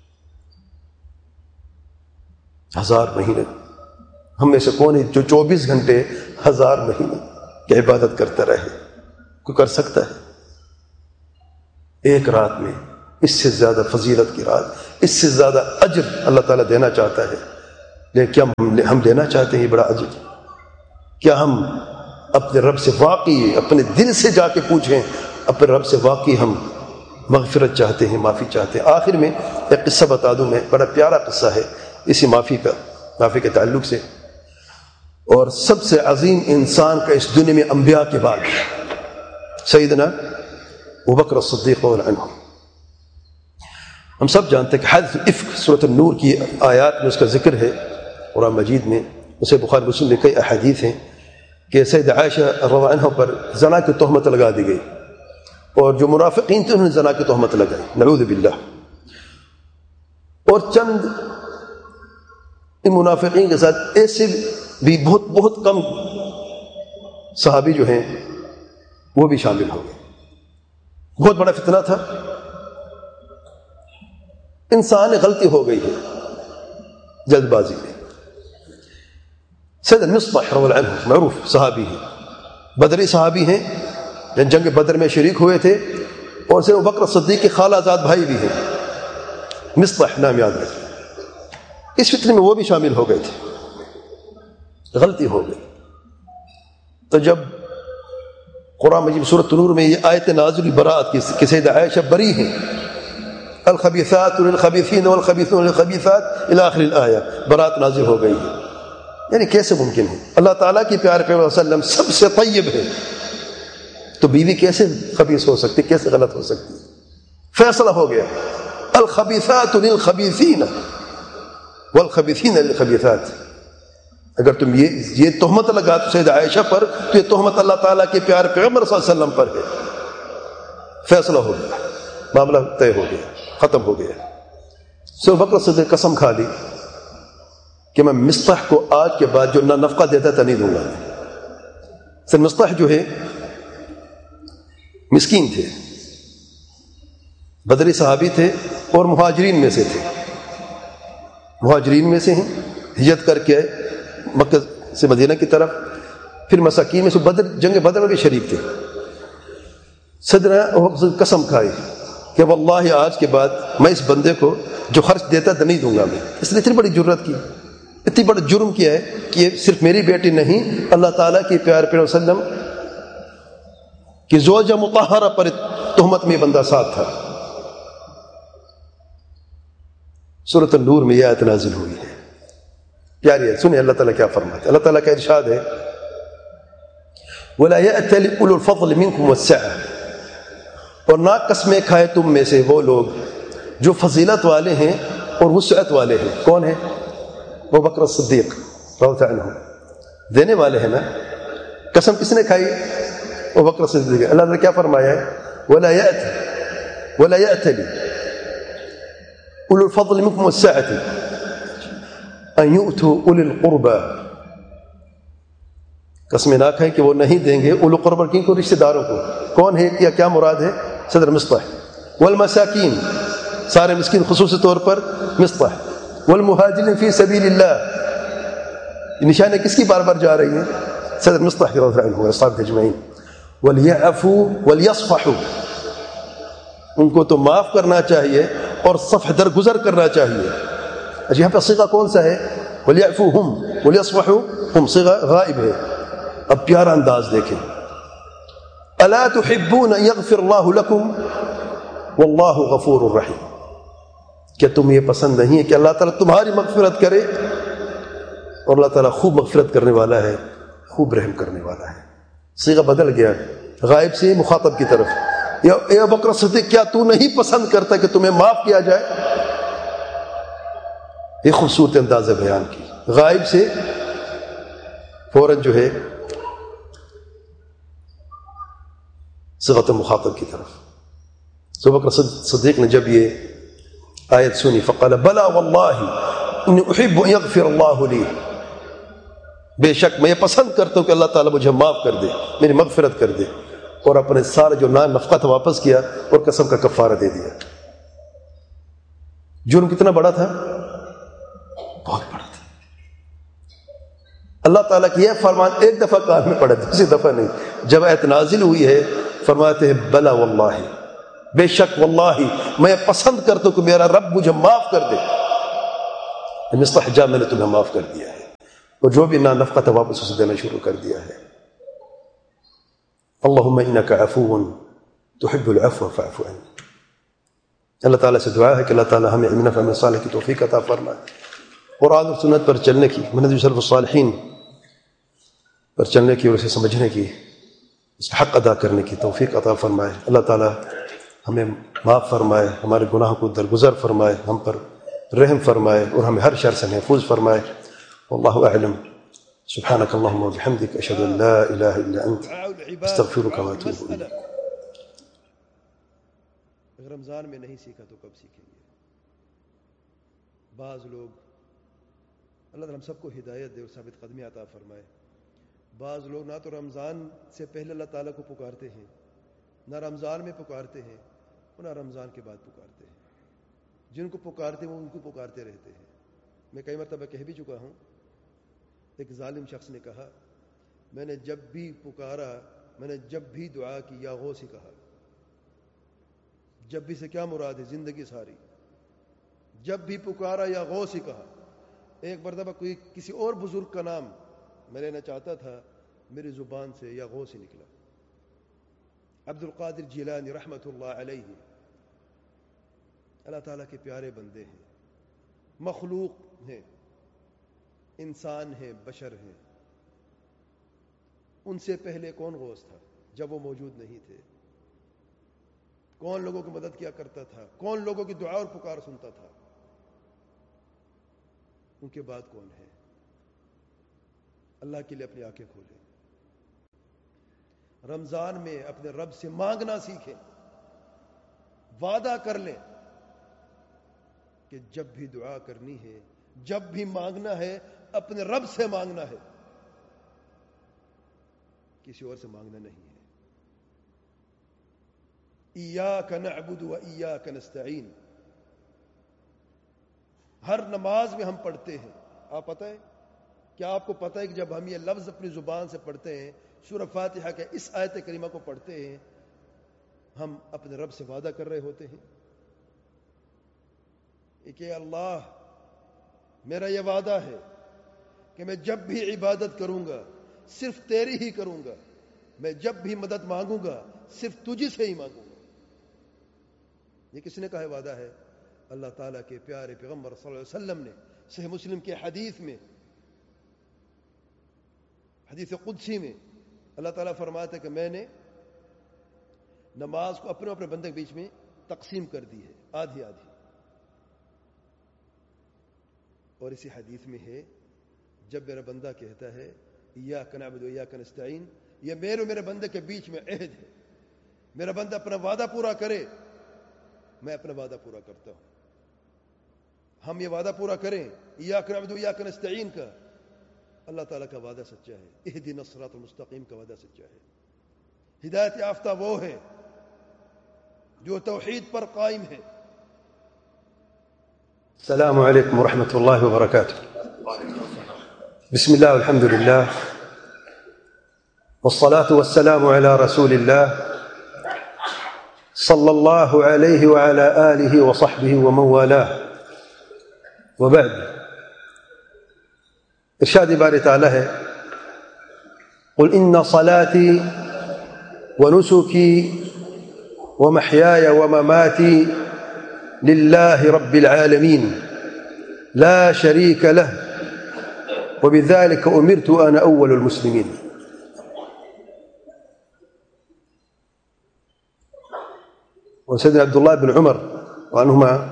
1000 مہینے۔ ہم میں سے کون ہے جو 24 گھنٹے 1000 مہینے کی عبادت کرتا رہے؟ کوئی کر سکتا ہے؟ ایک رات میں اس سے زیادہ فضیلت کی رات، اس سے زیادہ اجر اللہ تعالیٰ دینا چاہتا ہے، لیکن کیا ہم دینا چاہتے ہیں یہ بڑا اجر؟ کیا ہم اپنے رب سے واقعی اپنے دل سے جا کے پوچھیں، اپنے رب سے واقعی ہم مغفرت چاہتے ہیں، معافی چاہتے ہیں؟ آخر میں ایک قصہ بتا دوں میں، بڑا پیارا قصہ ہے اسی معافی کے تعلق سے، اور سب سے عظیم انسان کا اس دنیا میں انبیاء کے بعد سیدنا ابوبکر الصدیق رضی اللہ عنہ۔ ہم سب جانتے ہیں کہ حدیث الافک سورۃ النور کی آیات میں اس کا ذکر ہے، قرآن مجید میں، اسے بخاری مسلم میں کئی احادیث ہیں کہ سیدہ عائشہ رضی اللہ عنہ پر زنا کی تہمت لگا دی گئی، اور جو منافقین تھے انہوں نے زنا کی تہمت لگائی، نعوذ باللہ۔ اور چند ان منافقین کے ساتھ ایسے بھی بہت کم صحابی جو ہیں وہ بھی شامل ہو گئے۔ بہت بڑا فتنہ تھا، انسان غلطی ہو گئی ہے جلد بازی میں۔ سید مصطح رضی اللہ عنہ معروف صحابی ہیں، بدری صحابی ہیں، جنگ بدر میں شریک ہوئے تھے، اور سید ابوبکر صدیق کے خالہ زاد بھائی بھی ہیں، مصطح نام یاد رکھیں۔ اس فتنے میں وہ بھی شامل ہو گئے تھے، غلطی ہو گئی۔ تو جب قرآن مجید سورۃ نور میں یہ آیت نازل برات کی کہ سیدہ عائشہ بری ہیں، الخبیثات للخبیثین والخبیثون للخبیثات الی آخر الآیہ، برات نازل ہو گئی ہے۔ یعنی کیسے ممکن ہے؟ اللہ تعالیٰ کی پیارے پیغمبر صلی اللہ علیہ وسلم سب سے طیب ہے، تو بیوی کیسے خبیث ہو سکتی، کیسے غلط ہو سکتی؟ فیصلہ ہو گیا، الخبیثات للخبیثین والخبیثین للخبیثات۔ اگر تم یہ تہمت لگا تو سیدہ عائشہ پر، تو یہ تہمت اللہ تعالیٰ کے پیارے پیغمبر صلی اللہ علیہ وسلم پر ہے۔ فیصلہ ہو گیا، معاملہ طے ہو گیا، ختم ہو گیا۔ سو بکر صدیق قسم کھا لی کہ میں مصطح کو آج کے بعد جو نہ نفقہ دیتا تھا نہیں دوں گا۔ سر مصطح جو ہے مسکین تھے، بدری صحابی تھے، اور مہاجرین میں سے تھے، مہاجرین میں سے ہیں، ہجرت کر کے آئے مکہ سے مدینہ کی طرف، پھر مساکین میں سے جنگ بدر میں بھی شریک تھے۔ صدر قسم کھائی کہ واللہ آج کے بعد میں اس بندے کو جو خرچ دیتا تھا نہیں دوں گا میں۔ اس نے اتنی بڑی جرت کی، اتنی بڑا جرم کیا ہے کہ یہ صرف میری بیٹی نہیں، اللہ تعالیٰ کے پیارے پیغمبر صلی اللہ علیہ وسلم کی زوجہ مطہرہ پر تہمت میں بندہ ساتھ تھا۔ سورۃ النور میں یہ آیت نازل ہوئی ہے، پیاری ہے، سنیں اللہ تعالیٰ کیا فرماتے ہیں۔ اللہ تعالیٰ کا ارشاد ہے وَلَا يَأْتَلِ أُولُو الْفَضْلِ مِنْكُمْ وَالسَّعَةِ، اور نہ قسمیں کھائے تم میں سے وہ لوگ جو فضیلت والے ہیں اور وسعت والے ہیں۔ کون ہیں؟ وہ ابوبکر الصدیق رضی اللہ عنہ، دینے والے ہیں نا۔ قسم کس نے کھائی؟ ابوبکر الصدیق۔ اللہ نے کیا فرمایا ہے؟ وَلَا يَأْتَلِ أُولُو الْفَضْلِ مِنْكُمْ وَالسَّعَةِ أَنْ يُؤْتُوا أُولِي الْقُرْبَى، قسمیں نہ کھائیں کہ وہ نہیں دیں گے اولو قربہ کن کو، رشتہ داروں کو۔ کون ہے یا کیا مراد ہے؟ صدر مصطح۔ والمساکین، سارے مسکین خصوصی طور پر مصطح۔ والمہاجرین فی سبیل اللہ، نشانیں کس کی بار بار جا رہی ہیں؟ صدر مصطح رضی اللہ عنہ واصحاب اجمعین۔ ولیعفوا ولیصفحوا، ان کو تو معاف کرنا چاہیے اور صفح درگزر کرنا چاہیے۔ یہاں پہ صیغہ کون سا ہے؟ ولیعفوا ہم ولیصفحوا ہم، صیغہ غائب ہے۔ اب پیارا انداز دیکھیں، الا تحبون ان یغفر اللہ لکم واللہ غفور الرحیم، کیا تم یہ پسند نہیں ہے کہ اللہ تعالیٰ تمہاری مغفرت کرے؟ اور اللہ تعالیٰ خوب مغفرت کرنے والا ہے، خوب رحم کرنے والا ہے۔ صیغہ بدل گیا، غائب سے مخاطب کی طرف، اے ابوبکر صدیق کیا تو نہیں پسند کرتا کہ تمہیں معاف کیا جائے؟ یہ خوبصورت انداز بیان کی، غائب سے فوراً جو ہے صیغۃ مخاطب کی طرف۔ ابوبکر صدیق نے جب یہ آیت سنی فقال بلا واللہ انی احب ان یغفر اللہ لی، بے شک میں یہ پسند کرتا ہوں کہ اللہ تعالیٰ مجھے معاف کر دے، میری مغفرت کر دے، اور اپنے سارے جو نفقہ تھا واپس کیا اور قسم کا کفارہ دے دیا۔ جرم کتنا بڑا تھا؟ بہت بڑا تھا۔ اللہ تعالیٰ کی یہ فرمان ایک دفعہ کان میں پڑا، دوسری دفعہ نہیں۔ جب آیت نازل ہوئی ہے فرماتے ہیں بلا واللہ، بے شک واللہ میں پسند کرتا ہوں کہ میرا رب مجھے معاف کر دے. مستحجا میں نے تمہیں معاف کر دیا ہے، اور جو بھی نفقہ تھا واپس اسے دینا شروع کر دیا ہے. اللہم انک عفو تحب العفو فاعف عنی. اللہ تعالیٰ سے دعا ہے کہ اللہ تعالیٰ ہمیں علم فہم صالح کی توفیق عطا فرمائے، قرآن اور سنت پر چلنے کی، منہج سلف الصالحین پر چلنے کی اور اسے سمجھنے کی، اس کا حق ادا کرنے کی توفیق عطا فرمائے. اللہ تعالیٰ ہمیں معاف فرمائے، ہمارے گناہوں کو درگزر فرمائے، ہم پر رحم فرمائے اور ہمیں ہر شر سے محفوظ فرمائے. واللہ اعلم. سبحانک اللہم وبحمدک اشہد ان لا الہ الا انت استغفرک واتوب الیک. اگر رمضان میں نہیں سیکھا تو کب سیکھیں گے؟ بعض لوگ، اللہ تعالیٰ ہم سب کو ہدایت دے اور ثابت قدمی عطا فرمائے، بعض لوگ نہ تو رمضان سے پہلے اللہ تعالیٰ کو پکارتے ہیں، نہ رمضان میں پکارتے ہیں، اور نہ رمضان کے بعد پکارتے ہیں. جن کو پکارتے ہیں وہ ان کو پکارتے رہتے ہیں. میں کئی مرتبہ کہہ بھی چکا ہوں، ایک ظالم شخص نے کہا میں نے جب بھی پکارا، میں نے جب بھی دعا کی یا غوث ہی کہا. جب بھی سے کیا مراد ہے؟ زندگی ساری. جب بھی پکارا یا غوث ہی کہا. ایک مرتبہ کوئی کسی اور بزرگ کا نام میں لینا چاہتا تھا، میری زبان سے یا غوث ہی نکلا. عبد القادر جیلانی رحمۃ اللہ علیہ، اللہ تعالیٰ کے پیارے بندے ہیں، مخلوق ہیں، انسان ہیں، بشر ہیں. ان سے پہلے کون غوث تھا جب وہ موجود نہیں تھے؟ کون لوگوں کی مدد کیا کرتا تھا؟ کون لوگوں کی دعا اور پکار سنتا تھا؟ ان کے بعد کون ہے؟ اللہ کے لیے اپنی آنکھیں کھولیں. رمضان میں اپنے رب سے مانگنا سیکھیں. وعدہ کر لیں کہ جب بھی دعا کرنی ہے، جب بھی مانگنا ہے، اپنے رب سے مانگنا ہے، کسی اور سے مانگنا نہیں ہے. ایاک نعبد و ایاک نستعین ہر نماز میں ہم پڑھتے ہیں. آپ پتہ ہے کیا آپ کو پتہ ہے کہ جب ہم یہ لفظ اپنی زبان سے پڑھتے ہیں، سورہ فاتحہ کے اس آیت کریمہ کو پڑھتے ہیں، ہم اپنے رب سے وعدہ کر رہے ہوتے ہیں کہ اللہ میرا یہ وعدہ ہے کہ میں جب بھی عبادت کروں گا صرف تیری ہی کروں گا، میں جب بھی مدد مانگوں گا صرف تجھ سے ہی مانگوں گا. یہ کس نے کہا ہے وعدہ ہے؟ اللہ تعالیٰ کے پیارے پیغمبر صلی اللہ علیہ وسلم نے صحیح مسلم کے حدیث میں، حدیث قدسی میں اللہ تعالیٰ فرماتا ہے کہ میں نے نماز کو اپنے اپنے بندے کے بیچ میں تقسیم کر دی ہے، آدھی آدھی. اور اسی حدیث میں ہے جب میرا بندہ کہتا ہے ایاک نعبد و ایاک نستعین، یہ میرے اور میرے بندے کے بیچ میں عہد ہے. میرا بندہ اپنا وعدہ پورا کرے، میں اپنا وعدہ پورا کرتا ہوں. ہم یہ وعدہ پورا کریں ایاک نعبد و ایاک نستعین کا، اللہ تعالیٰ کا وعدہ سچا ہے. اہدنا الصراط المستقیم کا وعدہ سچا ہے. ہدایت یافتہ وہ ہے جو توحید پر قائم ہے. السلام علیکم ورحمۃ اللہ وبرکاتہ. بسم اللہ والحمد للہ والصلاة والسلام على رسول اللہ صلی اللہ علیہ وعلى آلہ وصحبہ ومن والاه وبعد. ارشاد باری تعالی ہے قل ان صلاتي ونسكي ومحياي ومماتي لله رب العالمين لا شريك له وبذلك أمرت أنا أول المسلمين. وسيدنا عبد الله بن عمر وعنهما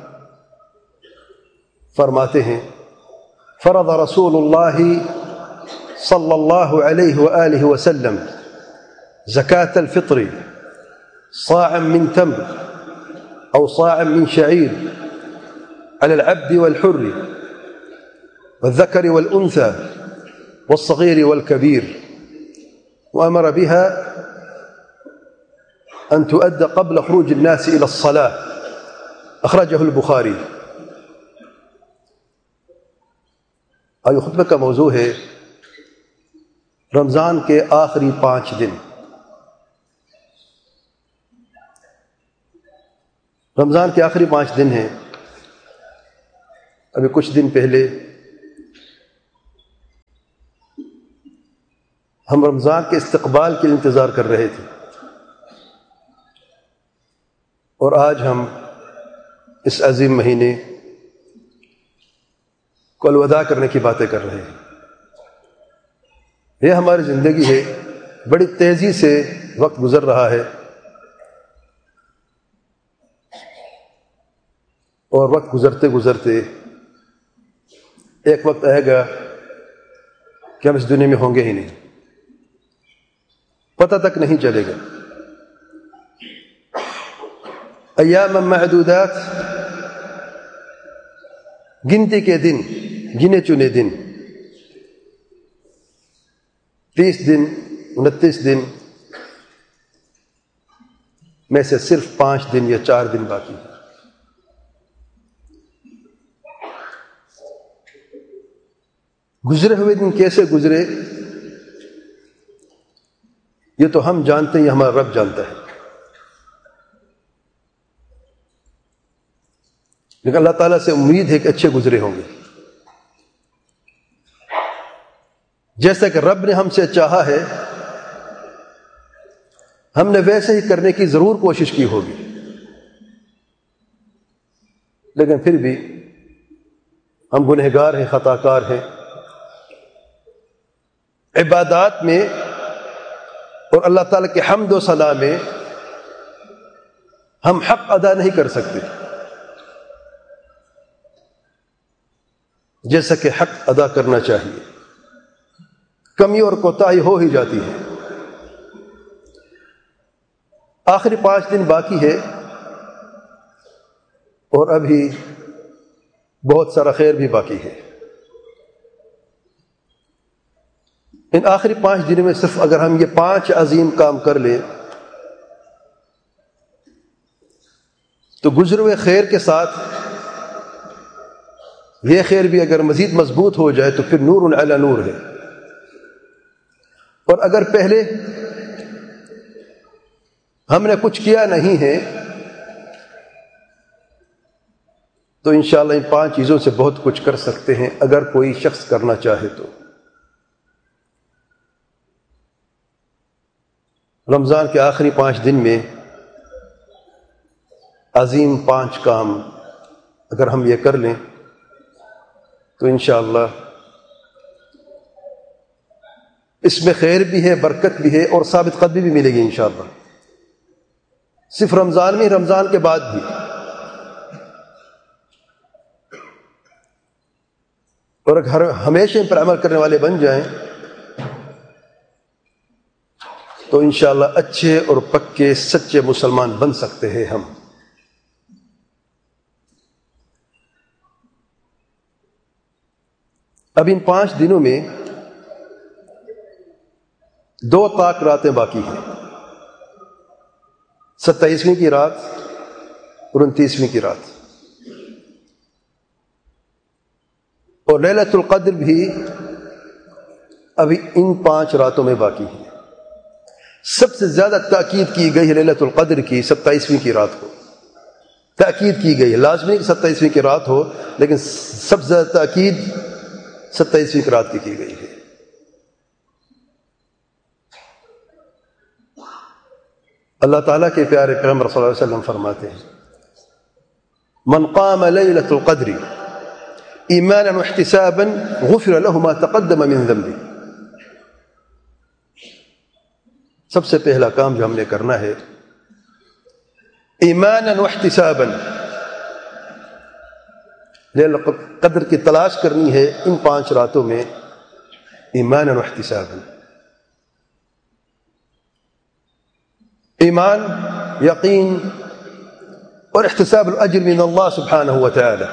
فرماتے ہیں فرض رسول الله صلى الله عليه وآله وسلم زكاة الفطر صاعا من تمر أو صاعا من شعير على العبد والحر والذكر والأنثى والصغير والكبير، وأمر بها أن تؤدى قبل خروج الناس إلى الصلاة. أخرجه البخاري. آج خطبہ کا موضوع ہے رمضان کے آخری 5 دن. رمضان کے آخری 5 دن ہیں. ابھی کچھ دن پہلے ہم رمضان کے استقبال کے انتظار کر رہے تھے، اور آج ہم اس عظیم مہینے کو الوداع کرنے کی باتیں کر رہے ہیں. یہ ہماری زندگی ہے، بڑی تیزی سے وقت گزر رہا ہے، اور وقت گزرتے گزرتے ایک وقت آئے گا کہ ہم اس دنیا میں ہوں گے ہی نہیں، پتہ تک نہیں چلے گا. ایام معدودات، گنتی کے دن، گنے چنے دن، 30 دن 29 دن میں سے صرف 5 دن یا 4 دن باقی ہیں. گزرے ہوئے دن کیسے گزرے یہ تو ہم جانتے ہیں، یہ ہمارا رب جانتا ہے. لیکن اللہ تعالیٰ سے امید ہے کہ اچھے گزرے ہوں گے. جیسا کہ رب نے ہم سے چاہا ہے، ہم نے ویسے ہی کرنے کی ضرور کوشش کی ہوگی، لیکن پھر بھی ہم گنہگار ہیں، خطا کار ہیں. عبادات میں اور اللہ تعالیٰ کے حمد و ثنا میں ہم حق ادا نہیں کر سکتے جیسا کہ حق ادا کرنا چاہیے. کمی اور کوتاہی ہو ہی جاتی ہے. آخری 5 دن باقی ہے، اور ابھی بہت سارا خیر بھی باقی ہے. ان آخری 5 دنوں میں صرف اگر ہم یہ 5 عظیم کام کر لیں تو گزرے ہوئے خیر کے ساتھ یہ خیر بھی اگر مزید مضبوط ہو جائے تو پھر نور علی نور ہے. اور اگر پہلے ہم نے کچھ کیا نہیں ہے تو انشاءاللہ ان 5 چیزوں سے بہت کچھ کر سکتے ہیں اگر کوئی شخص کرنا چاہے تو. رمضان کے آخری 5 دن میں عظیم 5 کام اگر ہم یہ کر لیں تو انشاءاللہ اس میں خیر بھی ہے، برکت بھی ہے، اور ثابت قدمی بھی ملے گی انشاءاللہ. صرف رمضان میں، رمضان کے بعد بھی. اور اگر ہمیشہ ان پر عمل کرنے والے بن جائیں تو انشاءاللہ اچھے اور پکے سچے مسلمان بن سکتے ہیں ہم. اب ان 5 دنوں میں 2 طاق راتیں باقی ہیں، 27ویں کی رات اور 29ویں کی رات. اور لیلۃ القدر بھی ابھی ان 5 راتوں میں باقی ہے. سب سے زیادہ تاکید کی گئی ہے لیلۃ القدر کی 27ویں کی رات کو تاکید کی گئی ہے. لازمی کہ 27ویں کی رات ہو، لیکن سب سے زیادہ تاکید 27ویں کی رات کی گئی ہے. اللہ تعالیٰ کے پیارے پیغمبر صلی اللہ علیہ وسلم فرماتے ہیں: من قام لیلۃ القدر ایمانا واحتسابا غفر له ما تقدم من ذنبه. سب سے پہلا کام جو ہم نے کرنا ہے، ایمانا واحتسابا، لیلۃ القدر کی تلاش کرنی ہے ان 5 راتوں میں ایمانا واحتسابا. ایمان، یقین اور احتساب الاجر من اللہ سبحانہ وتعالی.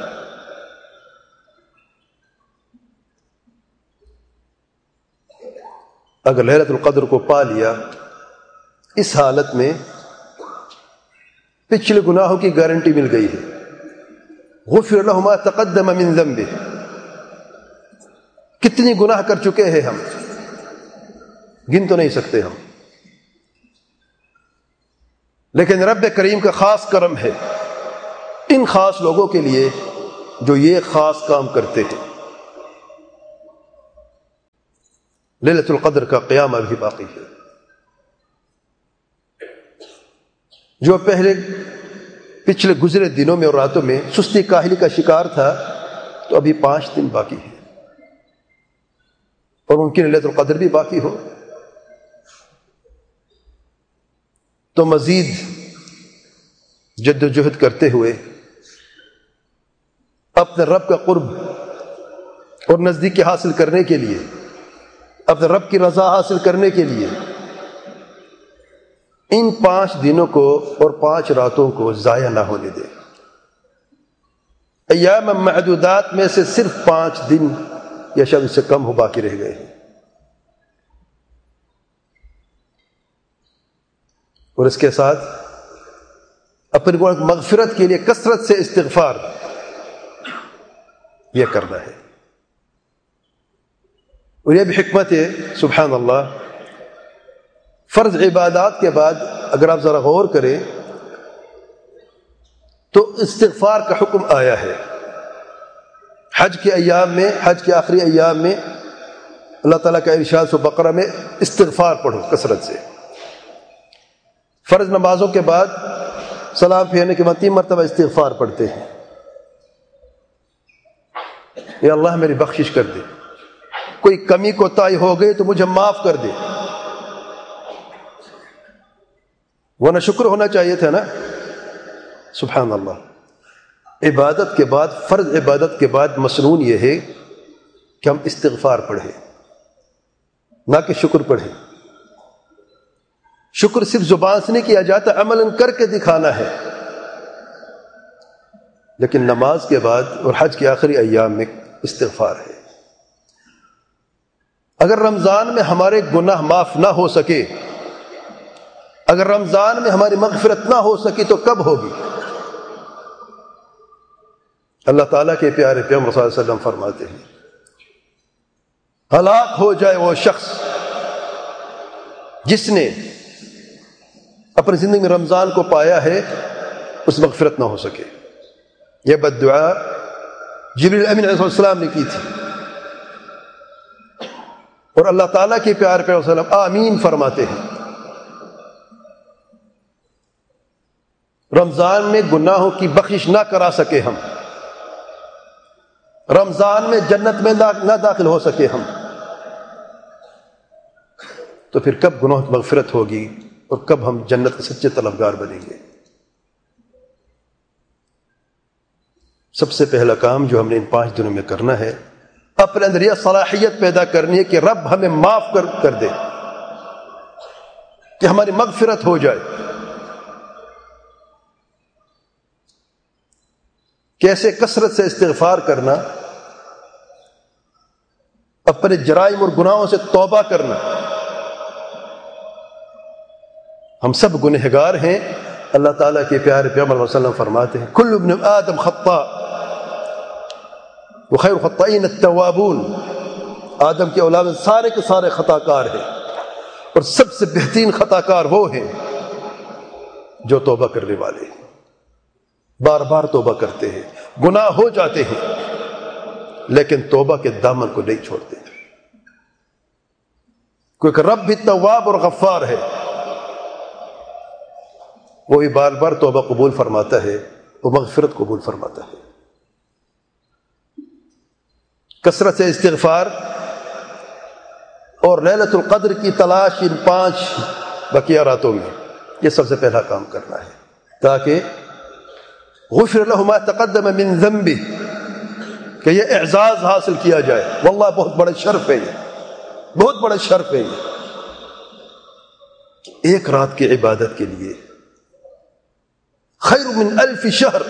اگر لیلۃ القدر کو پا لیا، اس حالت میں پچھلے گناہوں کی گارنٹی مل گئی ہے. غفر له ما تقدم من ذنبه. کتنی گناہ کر چکے ہیں ہم، گن تو نہیں سکتے ہم، لیکن رب کریم کا خاص کرم ہے ان خاص لوگوں کے لیے جو یہ خاص کام کرتے ہیں۔ لیلۃ القدر کا قیام ابھی باقی ہے۔ جو پچھلے گزرے دنوں میں اور راتوں میں سستی کاہلی کا شکار تھا، تو ابھی 5 دن باقی ہیں، اور ممکن لیلۃ القدر بھی باقی ہو، تو مزید جد و جہد کرتے ہوئے اپنے رب کا قرب اور نزدیکی حاصل کرنے کے لیے، اپنے رب کی رضا حاصل کرنے کے لیے ان 5 دنوں کو اور 5 راتوں کو ضائع نہ ہونے دیں۔ ایام معدودات میں سے صرف 5 دن یا شاید اس سے کم ہو باقی رہ گئے ہیں، اور اس کے ساتھ اپنی مغفرت کے لیے کثرت سے استغفار یہ کرنا ہے۔ اور یہ بھی حکمت ہے، سبحان اللہ، فرض عبادات کے بعد اگر آپ ذرا غور کریں تو استغفار کا حکم آیا ہے۔ حج کے ایام میں، حج کے آخری ایام میں اللہ تعالیٰ کا ارشاد سورۃ بقرہ میں استغفار پڑھو کثرت سے۔ فرض نمازوں کے بعد سلام پھیرنے کے بعد 3 مرتبہ استغفار پڑھتے ہیں، یا اللہ میری بخشش کر دے، کوئی کمی کوتاہی ہو گئی تو مجھے معاف کر دے، ورنہ شکر ہونا چاہیے تھا نا۔ سبحان اللہ، عبادت کے بعد، فرض عبادت کے بعد مسنون یہ ہے کہ ہم استغفار پڑھیں، نہ کہ شکر پڑھیں۔ شکر صرف زبان سے نہیں کیا جاتا، عملاً کر کے دکھانا ہے۔ لیکن نماز کے بعد اور حج کے آخری ایام میں استغفار ہے۔ اگر رمضان میں ہمارے گناہ معاف نہ ہو سکے، اگر رمضان میں ہماری مغفرت نہ ہو سکی تو کب ہوگی؟ اللہ تعالیٰ کے پیارے پیغمبر صلی اللہ علیہ وسلم فرماتے ہیں، ہلاک ہو جائے وہ شخص جس نے اپنی زندگی میں رمضان کو پایا ہے، اس مغفرت نہ ہو سکے۔ یہ بد دعا جبریل امین علیہ السلام نے کی تھی، اور اللہ تعالیٰ کے پیارے پیغمبر صلی اللہ علیہ وسلم آمین فرماتے ہیں۔ رمضان میں گناہوں کی بخشش نہ کرا سکے ہم، رمضان میں جنت میں نہ داخل ہو سکے ہم، تو پھر کب گناہوں کی مغفرت ہوگی اور کب ہم جنت کے سچے طلبگار بنیں گے؟ سب سے پہلا کام جو ہم نے ان 5 دنوں میں کرنا ہے، اپنے اندر یہ صلاحیت پیدا کرنی ہے کہ رب ہمیں معاف کر دے، کہ ہماری مغفرت ہو جائے۔ کیسے؟ کثرت سے استغفار کرنا، اپنے جرائم اور گناہوں سے توبہ کرنا۔ ہم سب گنہگار ہیں، اللہ تعالیٰ کے پیارے پیغمبر صلی اللہ علیہ وسلم فرماتے ہیں، کل ابن آدم خطاء وخیر الخطائین التوابون۔ آدم کے اولاد سارے کے سارے خطا کار ہیں، اور سب سے بہترین خطا کار وہ ہیں جو توبہ کرنے والے ہیں، بار بار توبہ کرتے ہیں، گناہ ہو جاتے ہیں لیکن توبہ کے دامن کو نہیں چھوڑتے، کیونکہ رب بھی تواب اور غفار ہے، وہی بار بار توبہ قبول فرماتا ہے، وہ مغفرت قبول فرماتا ہے۔ کثرت سے استغفار اور لیلۃ القدر کی تلاش ان 5 بقیہ راتوں میں، یہ سب سے پہلا کام کرنا ہے، تاکہ غفر له ما تقدم من ذنبه، کہ یہ اعزاز حاصل کیا جائے۔ واللہ بہت بڑا شرف ہے، یہ بہت بڑا شرف ہے یہ، ایک رات کی عبادت کے لیے خیر من 1000 شہر،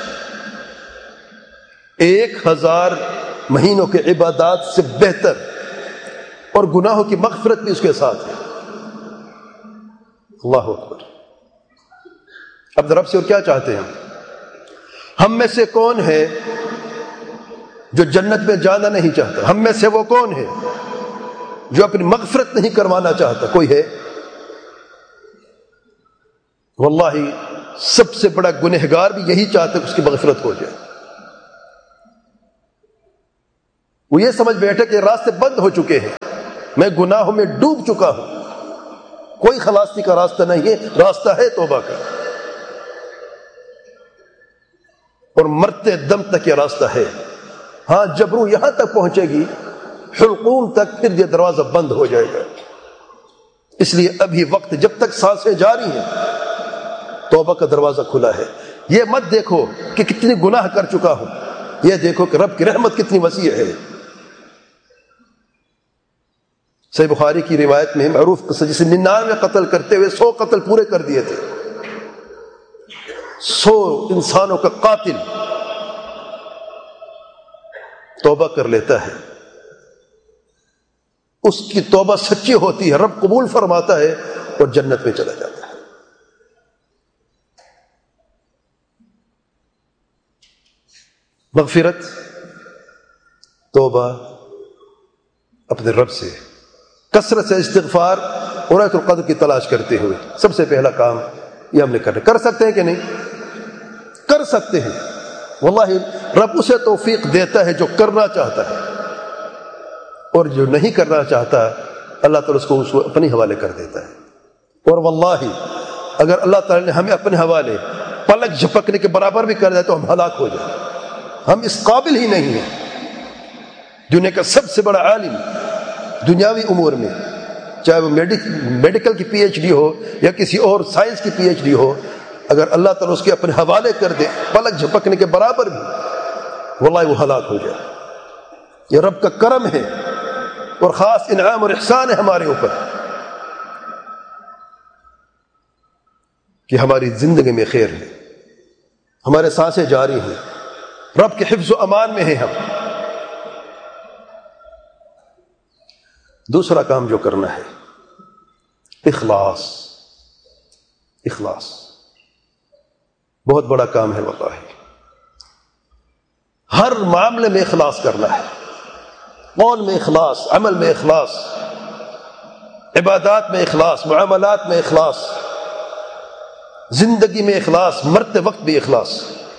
1000 مہینوں کے عبادات سے بہتر، اور گناہوں کی مغفرت بھی اس کے ساتھ ہے۔ اللہ اکبر۔ اب رب سے اور کیا چاہتے ہیں ہم میں سے کون ہے جو جنت میں جانا نہیں چاہتا؟ ہم میں سے وہ کون ہے جو اپنی مغفرت نہیں کروانا چاہتا؟ کوئی ہے؟ واللہ سب سے بڑا گنہگار بھی یہی چاہتا ہے کہ اس کی مغفرت ہو جائے. وہ یہ سمجھ بیٹھے کہ راستے بند ہو چکے ہیں، میں گناہوں میں ڈوب چکا ہوں، کوئی خلاصی کا راستہ نہیں ہے، راستہ ہے توبہ کا، اور مرتے دم تک یہ راستہ ہے. ہاں جب روح یہاں تک پہنچے گی حلقوم تک، پھر یہ دروازہ بند ہو جائے گا. اس لیے ابھی وقت جب تک سانسیں جاری ہیں توبہ کا دروازہ کھلا ہے. یہ مت دیکھو کہ کتنی گناہ کر چکا ہوں، یہ دیکھو کہ رب کی رحمت کتنی وسیع ہے. صحیح بخاری کی روایت میں معروف قصہ، جسے 99 قتل کرتے ہوئے 100 قتل پورے کر دیے تھے، 100 انسانوں کا قاتل توبہ کر لیتا ہے، اس کی توبہ سچی ہوتی ہے، رب قبول فرماتا ہے اور جنت میں چلا جاتا ہے. مغفرت، توبہ اپنے رب سے، کثرت سے استغفار اور ليلة القدر کی تلاش کرتے ہوئے. سب سے پہلا کام یہ ہم نے کرنا. کر سکتے ہیں کہ نہیں؟ کر سکتے ہیں. واللہ رب اسے توفیق دیتا ہے جو کرنا چاہتا ہے، اور جو نہیں کرنا چاہتا اللہ تعالیٰ اس کو اپنے حوالے کر دیتا ہے. اور واللہ اگر اللہ تعالیٰ نے ہمیں اپنے حوالے پلک جھپکنے کے برابر بھی کر دیا تو ہم ہلاک ہو جائیں. ہم اس قابل ہی نہیں ہیں. دنیا کا سب سے بڑا عالم دنیاوی امور میں، چاہے وہ میڈیکل کی پی ایچ ڈی ہو یا کسی اور سائنس کی پی ایچ ڈی ہو، اگر اللہ تعالیٰ اس کے اپنے حوالے کر دے پلک جھپکنے کے برابر بھی، واللہ وہ ہلاک ہو جائے. یہ رب کا کرم ہے اور خاص انعام اور احسان ہے ہمارے اوپر کہ ہماری زندگی میں خیر ہے، ہمارے سانسیں جاری ہیں، رب کے حفظ و امان میں ہیں ہم. دوسرا کام جو کرنا ہے اخلاص. اخلاص بہت بڑا کام ہے واللہ. ہر معاملے میں اخلاص کرنا ہے، قول میں اخلاص، عمل میں اخلاص، عبادات میں اخلاص، معاملات میں اخلاص، زندگی میں اخلاص، مرتے وقت بھی اخلاص.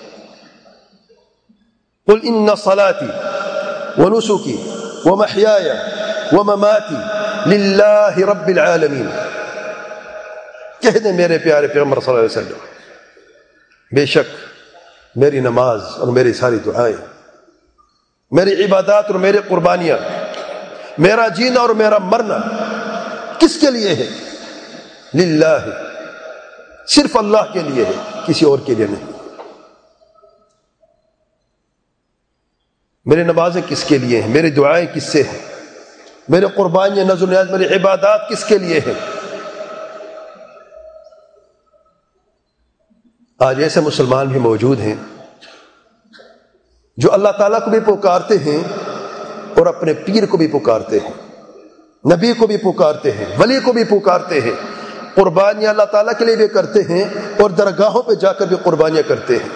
قل ان صلاتي ونسكي ومحياي ومماتي للہ رب العالمین. کہہ دیں میرے پیارے پیغمبر صلی اللہ علیہ وسلم، بے شک میری نماز اور میری ساری دعائیں، میری عبادات اور میری قربانیاں، میرا جینا اور میرا مرنا کس کے لیے ہے؟ للہ، صرف اللہ کے لیے ہے، کسی اور کے لیے نہیں. میری نمازیں کس کے لیے ہیں؟ میری دعائیں کس سے ہیں؟ میرے قربانیاں، نذر و نیاز، میری عبادات کس کے لیے ہیں؟ آج ایسے مسلمان بھی موجود ہیں جو اللہ تعالیٰ کو بھی پکارتے ہیں اور اپنے پیر کو بھی پکارتے ہیں، نبی کو بھی پکارتے ہیں، ولی کو بھی پکارتے ہیں، قربانیاں اللہ تعالیٰ کے لیے بھی کرتے ہیں اور درگاہوں پہ جا کر بھی قربانیاں کرتے ہیں.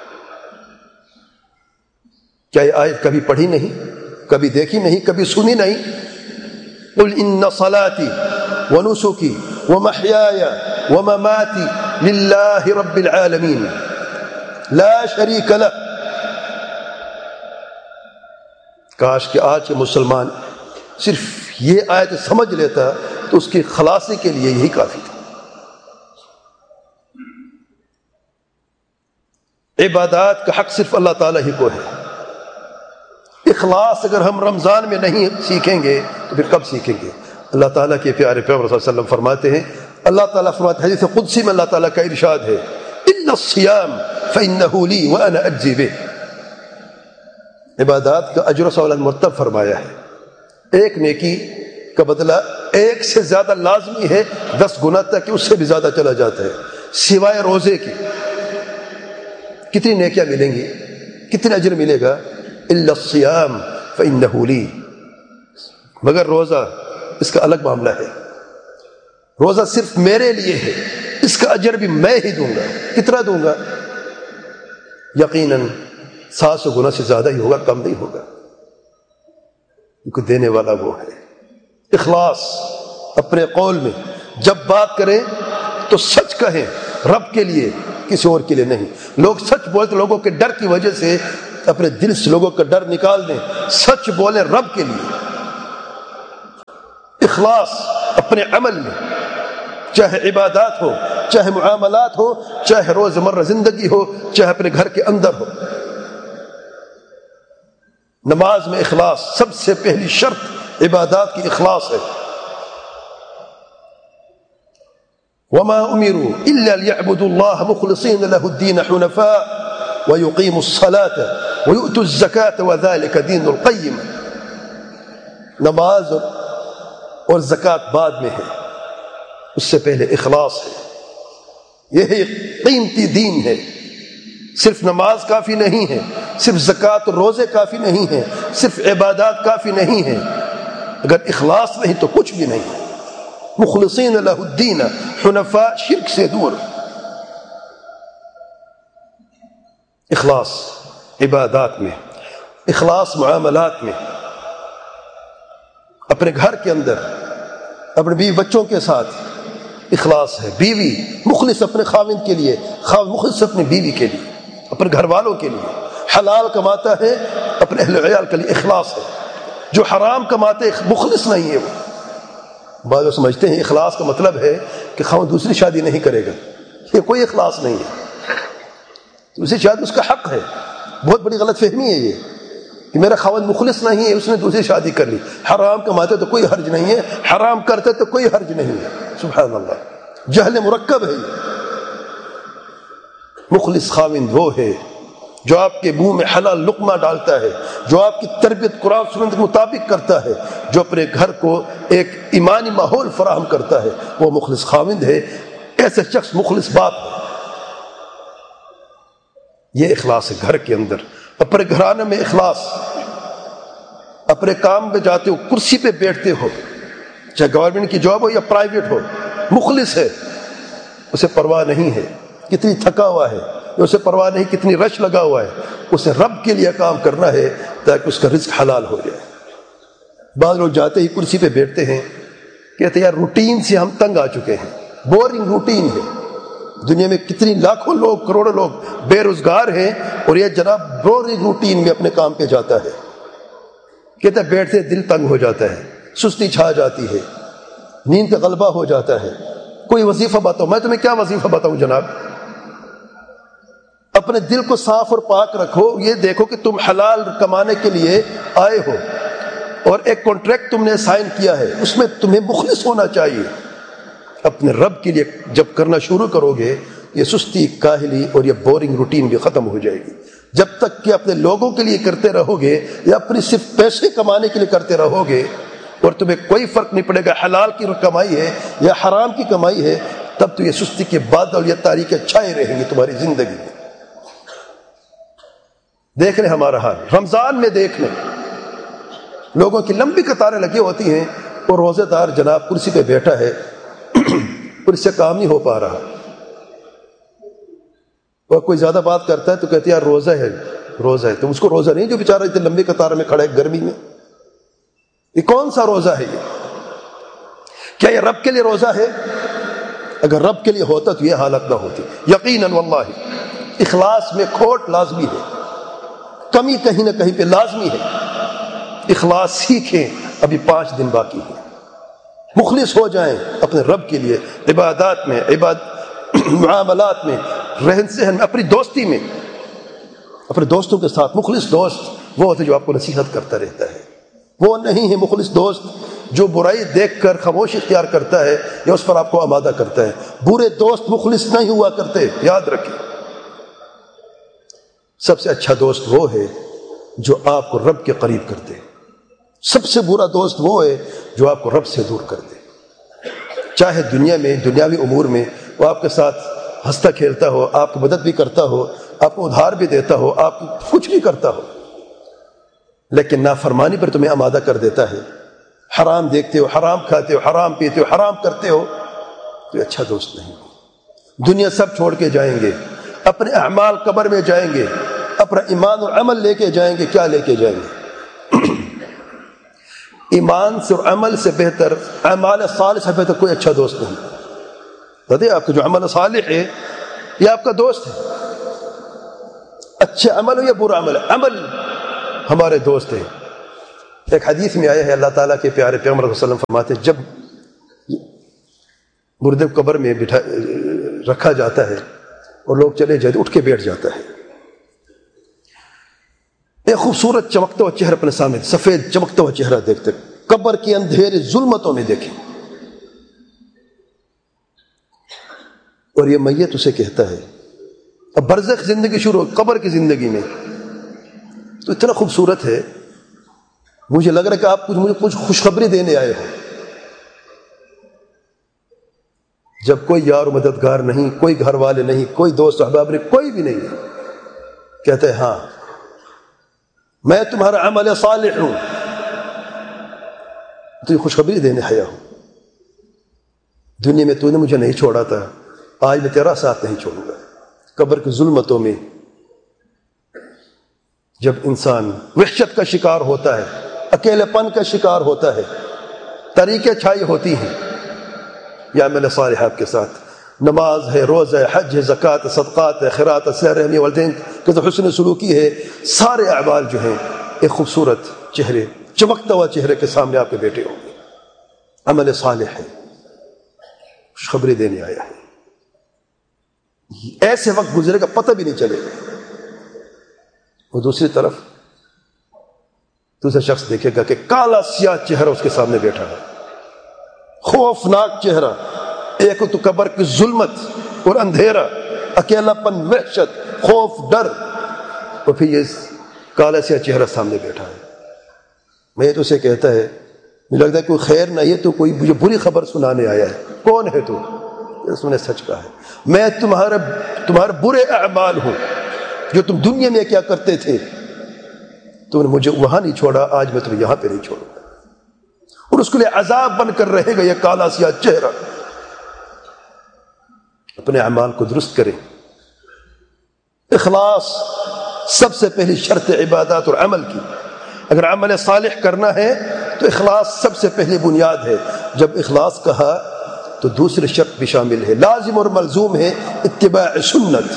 کیا یہ آیت کبھی پڑھی نہیں، کبھی دیکھی نہیں، کبھی سنی نہیں؟ قل ان صلاتي ونسكي ومحياي ومماتي لله رب العالمين لا شريك له. کاش کہ آج کے مسلمان صرف یہ آیت سمجھ لیتا تو اس کی خلاصی کے لیے یہی کافی تھا. عبادات کا حق صرف اللہ تعالیٰ ہی کو ہے. اخلاص اگر ہم رمضان میں نہیں سیکھیں گے تو پھر کب سیکھیں گے؟ اللہ تعالیٰ کے پیارے پیغمبر صلی اللہ علیہ وسلم فرماتے ہیں، اللہ تعالیٰ فرماتے ہیں، حدیث قدسی میں اللہ تعالیٰ کا ارشاد ہے، ان الصیام فانه لی وانا اجزی بہ. عبادات کا اجر و ثواب مرتب فرمایا ہے. ایک نیکی کا بدلہ ایک سے زیادہ لازمی ہے، 10 گنا تک اس سے بھی زیادہ چلا جاتا ہے، سوائے روزے کی. کتنی نیکیاں ملیں گی، کتنا اجر ملے گا؟ الا الصیام فانه لی. مگر روزہ اس کا الگ معاملہ ہے. روزہ صرف میرے لیے ہے، اس کا اجر بھی میں ہی دوں گا. کتنا دوں گا؟ یقیناً 700 گنا سے زیادہ ہی ہوگا، کم نہیں ہوگا، کیونکہ دینے والا وہ ہے. اخلاص اپنے قول میں، جب بات کریں تو سچ کہیں، رب کے لیے کسی اور کے لیے نہیں۔ لوگ سچ بولتے لوگوں کے ڈر کی وجہ سے اپنے دل سے لوگوں کا ڈر نکال دیں، سچ بولیں رب کے لیے۔ اخلاص اپنے عمل میں، چاہے عبادات ہو، چاہے معاملات ہو، چاہے روزمرہ زندگی ہو، چاہے اپنے گھر کے اندر ہو۔ نماز میں اخلاص سب سے پہلی شرط عبادات کی اخلاص ہے۔ وما امروا الا ليعبدوا الله مخلصين له الدين حنفاء ويقيموا الصلاة ويؤتوا الزكاة وذلك دين القيم۔ نماز اور زکوٰۃ بعد میں ہے، اس سے پہلے اخلاص ہے۔ یہی قیمتی دین ہے۔ صرف نماز کافی نہیں ہے، صرف زکوٰۃ اور روزے کافی نہیں ہیں، صرف عبادات کافی نہیں ہیں، اگر اخلاص نہیں تو کچھ بھی نہیں۔ مخلصین لہ الدین حنفاء، شرک سے دور۔ اخلاص عبادات میں، اخلاص معاملات میں، اپنے گھر کے اندر اپنے بیوی بچوں کے ساتھ اخلاص ہے۔ بیوی مخلص اپنے خاوند کے لیے، خاوند مخلص اپنی بیوی کے لیے، اپنے گھر والوں کے لیے۔ حلال کماتا ہے اپنے اہل عیال کے لیے، اخلاص ہے۔ جو حرام کماتے مخلص نہیں ہے وہ۔ بعض لوگ سمجھتے ہیں اخلاص کا مطلب ہے کہ خاوند دوسری شادی نہیں کرے گا، یہ کوئی اخلاص نہیں ہے۔ دوسری شادی اس کا حق ہے، بہت بڑی غلط فہمی ہے یہ کہ میرا خاوند مخلص نہیں ہے، اس نے دوسری شادی کر لی۔ حرام کماتے تو کوئی حرج نہیں ہے، حرام کرتے تو کوئی حرج نہیں ہے۔ سبحان اللہ، جہل مرکب ہے یہ۔ مخلص خاوند وہ ہے جو آپ کے منہ میں حلال لقمہ ڈالتا ہے، جو آپ کی تربیت قرآن سنت کے مطابق کرتا ہے، جو اپنے گھر کو ایک ایمانی ماحول فراہم کرتا ہے، وہ مخلص خاوند ہے۔ ایسے شخص مخلص باپ ہے۔ یہ اخلاص ہے گھر کے اندر۔ اپنے گھرانے میں اخلاص، اپنے کام پہ جاتے ہو، کرسی پہ بیٹھتے ہو، چاہے گورنمنٹ کی جاب ہو یا پرائیویٹ ہو، مخلص ہے، اسے پرواہ نہیں ہے کتنی تھکا ہوا ہے، اسے پرواہ نہیں کتنی رش لگا ہوا ہے، اسے رب کے لیے کام کرنا ہے تاکہ اس کا رزق حلال ہو جائے۔ بعض لوگ جاتے ہی کرسی پہ بیٹھتے ہیں، کہتے ہیں یار روٹین سے ہم تنگ آ چکے ہیں، بورنگ روٹین ہے۔ دنیا میں کتنی لاکھوں لوگ، کروڑوں لوگ بے روزگار ہیں، اور یہ جناب بورنگ روٹین میں اپنے کام پہ جاتا ہے۔ کہتے ہیں بیٹھتے دل تنگ ہو جاتا ہے، سستی چھا جاتی ہے، نیند کا غلبہ ہو جاتا ہے۔ کوئی وظیفہ بتاؤ۔ میں تمہیں کیا وظیفہ بتاؤں جناب؟ اپنے دل کو صاف اور پاک رکھو، یہ دیکھو کہ تم حلال کمانے کے لیے آئے ہو، اور ایک کانٹریکٹ تم نے سائن کیا ہے، اس میں تمہیں مخلص ہونا چاہیے۔ اپنے رب کے لیے جب کرنا شروع کرو گے، یہ سستی، کاہلی اور یہ بورنگ روٹین بھی ختم ہو جائے گی۔ جب تک کہ اپنے لوگوں کے لیے کرتے رہو گے یا اپنی صرف پیسے کمانے کے لیے کرتے رہو گے، اور تمہیں کوئی فرق نہیں پڑے گا حلال کی کمائی ہے یا حرام کی کمائی ہے، تب تو یہ سستی کے بادل یا تاریکیں چھائے رہیں گے تمہاری زندگی میں۔ دیکھ لیں ہمارا حال، رمضان میں دیکھ لیں، لوگوں کی لمبی قطاریں لگی ہوتی ہیں، اور روزے دار جناب کرسی پہ بیٹھا ہے اور اس سے کام نہیں ہو پا رہا، اور کوئی زیادہ بات کرتا ہے تو کہتے ہیں یار روزہ ہے، روزہ ہے۔ تو اس کو روزہ نہیں جو بیچارہ اتنی لمبی قطار میں کھڑا ہے گرمی میں، یہ کون سا روزہ ہے؟ یہ کیا یہ رب کے لیے روزہ ہے؟ اگر رب کے لیے ہوتا تو یہ حالت نہ ہوتی۔ یقیناً واللہ اخلاص میں کھوٹ لازمی ہے، کمی کہیں نہ کہیں پہ لازمی ہے۔ اخلاص سیکھیں، ابھی 5 دن باقی ہیں۔ مخلص ہو جائیں اپنے رب کے لیے، عبادات میں، معاملات میں، رہن سہن میں، اپنی دوستی میں، اپنے دوستوں کے ساتھ۔ مخلص دوست وہ ہوتا ہے جو آپ کو نصیحت کرتا رہتا ہے، وہ نہیں ہے مخلص دوست جو برائی دیکھ کر خاموشی اختیار کرتا ہے یا اس پر آپ کو آمادہ کرتا ہے۔ برے دوست مخلص نہیں ہوا کرتے، یاد رکھیں۔ سب سے اچھا دوست وہ ہے جو آپ کو رب کے قریب کرتے، سب سے برا دوست وہ ہے جو آپ کو رب سے دور کر دے۔ چاہے دنیا میں، دنیاوی امور میں وہ آپ کے ساتھ ہنستا کھیلتا ہو، آپ کی مدد بھی کرتا ہو، آپ کو ادھار بھی دیتا ہو، آپ کچھ بھی کرتا ہو، لیکن نافرمانی پر تمہیں آمادہ کر دیتا ہے، حرام دیکھتے ہو، حرام کھاتے ہو، حرام پیتے ہو، حرام کرتے ہو، تو اچھا دوست نہیں ہو۔ دنیا سب چھوڑ کے جائیں گے، اپنے اعمال قبر میں جائیں گے، اپنا ایمان اور عمل لے کے جائیں گے۔ کیا لے کے جائیں گے؟ ایمان سے اور عمل سے بہتر، اعمال صالح سے بہتر کوئی اچھا دوست نہیں۔ بتائیے آپ کا جو عمل صالح ہے یہ آپ کا دوست ہے، اچھا عمل ہو یا برا عمل، عمل ہمارے دوست ہیں۔ ایک حدیث میں آیا ہے، اللہ تعالیٰ کے پیارے پیغمبر صلی اللہ علیہ وسلم فرماتے ہیں جب مردے کو قبر میں رکھا جاتا ہے اور لوگ چلے جاتے اٹھ کے بیٹھ جاتا ہے، ایک خوبصورت چمکتا ہوا چہرہ اپنے سامنے، سفید چمکتا ہوا چہرہ دیکھتے، قبر کے اندھیرے ظلمتوں میں دیکھیں، اور یہ میت اسے کہتا ہے، اب برزخ زندگی شروع ہو، قبر کی زندگی میں تو اتنا خوبصورت ہے، مجھے لگ رہا ہے کہ آپ مجھے کچھ خوشخبری دینے آئے ہو۔ جب کوئی یار و مددگار نہیں، کوئی گھر والے نہیں، کوئی دوست احباب نہیں، کوئی بھی نہیں ہے، کہتے ہیں ہاں میں تمہارا عمل صالح ہوں، تجھے خوشخبری دینے آیا ہوں، دنیا میں تو نے مجھے نہیں چھوڑا تھا، آج میں تیرا ساتھ نہیں چھوڑوں گا۔ قبر کی ظلمتوں میں جب انسان وحشت کا شکار ہوتا ہے، اکیلے پن کا شکار ہوتا ہے، طریقے چھائی ہوتی ہیں، یا عمل صالح آپ کے ساتھ، نماز ہے، روزہ ہے، حج ہے، زکوٰۃ ہے، صدقات ہے، خیرات ہے، صلہ رحمی، والدین کے ساتھ حسن سلوکی ہے، سارے اعمال جو ہیں ایک خوبصورت چہرے، چمکتا ہوا چہرے کے سامنے آپ کے بیٹے ہوں گے، عمل صالح ہے، خوشخبری دینے آیا ہے۔ ایسے وقت گزرے گا پتہ بھی نہیں چلے گا۔ وہ دوسری طرف دوسرا شخص دیکھے گا کہ کالا سیاہ چہرہ اس کے سامنے بیٹھا ہے، خوفناک چہرہ، ایک تو قبر کی ظلمت اور اندھیرا، اکیلا پن، وحشت، خوف، ڈر، اور پھر یہ کالا سیاہ چہرہ سامنے بیٹھا ہے۔ میں تو اسے کہتا ہے، مجھے لگتا ہے کوئی خیر نہیں ہے، تو کوئی مجھے بری خبر سنانے آیا ہے۔ کون ہے تو؟ اس نے سچ کہا ہے، میں تمہارے برے اعمال ہوں، جو تم دنیا میں کیا کرتے تھے، تم نے مجھے وہاں نہیں چھوڑا، آج میں تمہیں یہاں پہ نہیں چھوڑوں گا، اور اس کے لیے عذاب بن کر رہے گا یہ کالا سیاہ چہرہ۔ اپنے اعمال کو درست کریں، اخلاص سب سے پہلی شرط عبادات اور عمل کی۔ اگر عمل صالح کرنا ہے تو اخلاص سب سے پہلی بنیاد ہے۔ جب اخلاص کہا تو دوسرے شرط بھی شامل ہے، لازم اور ملزوم ہے اتباع سنت۔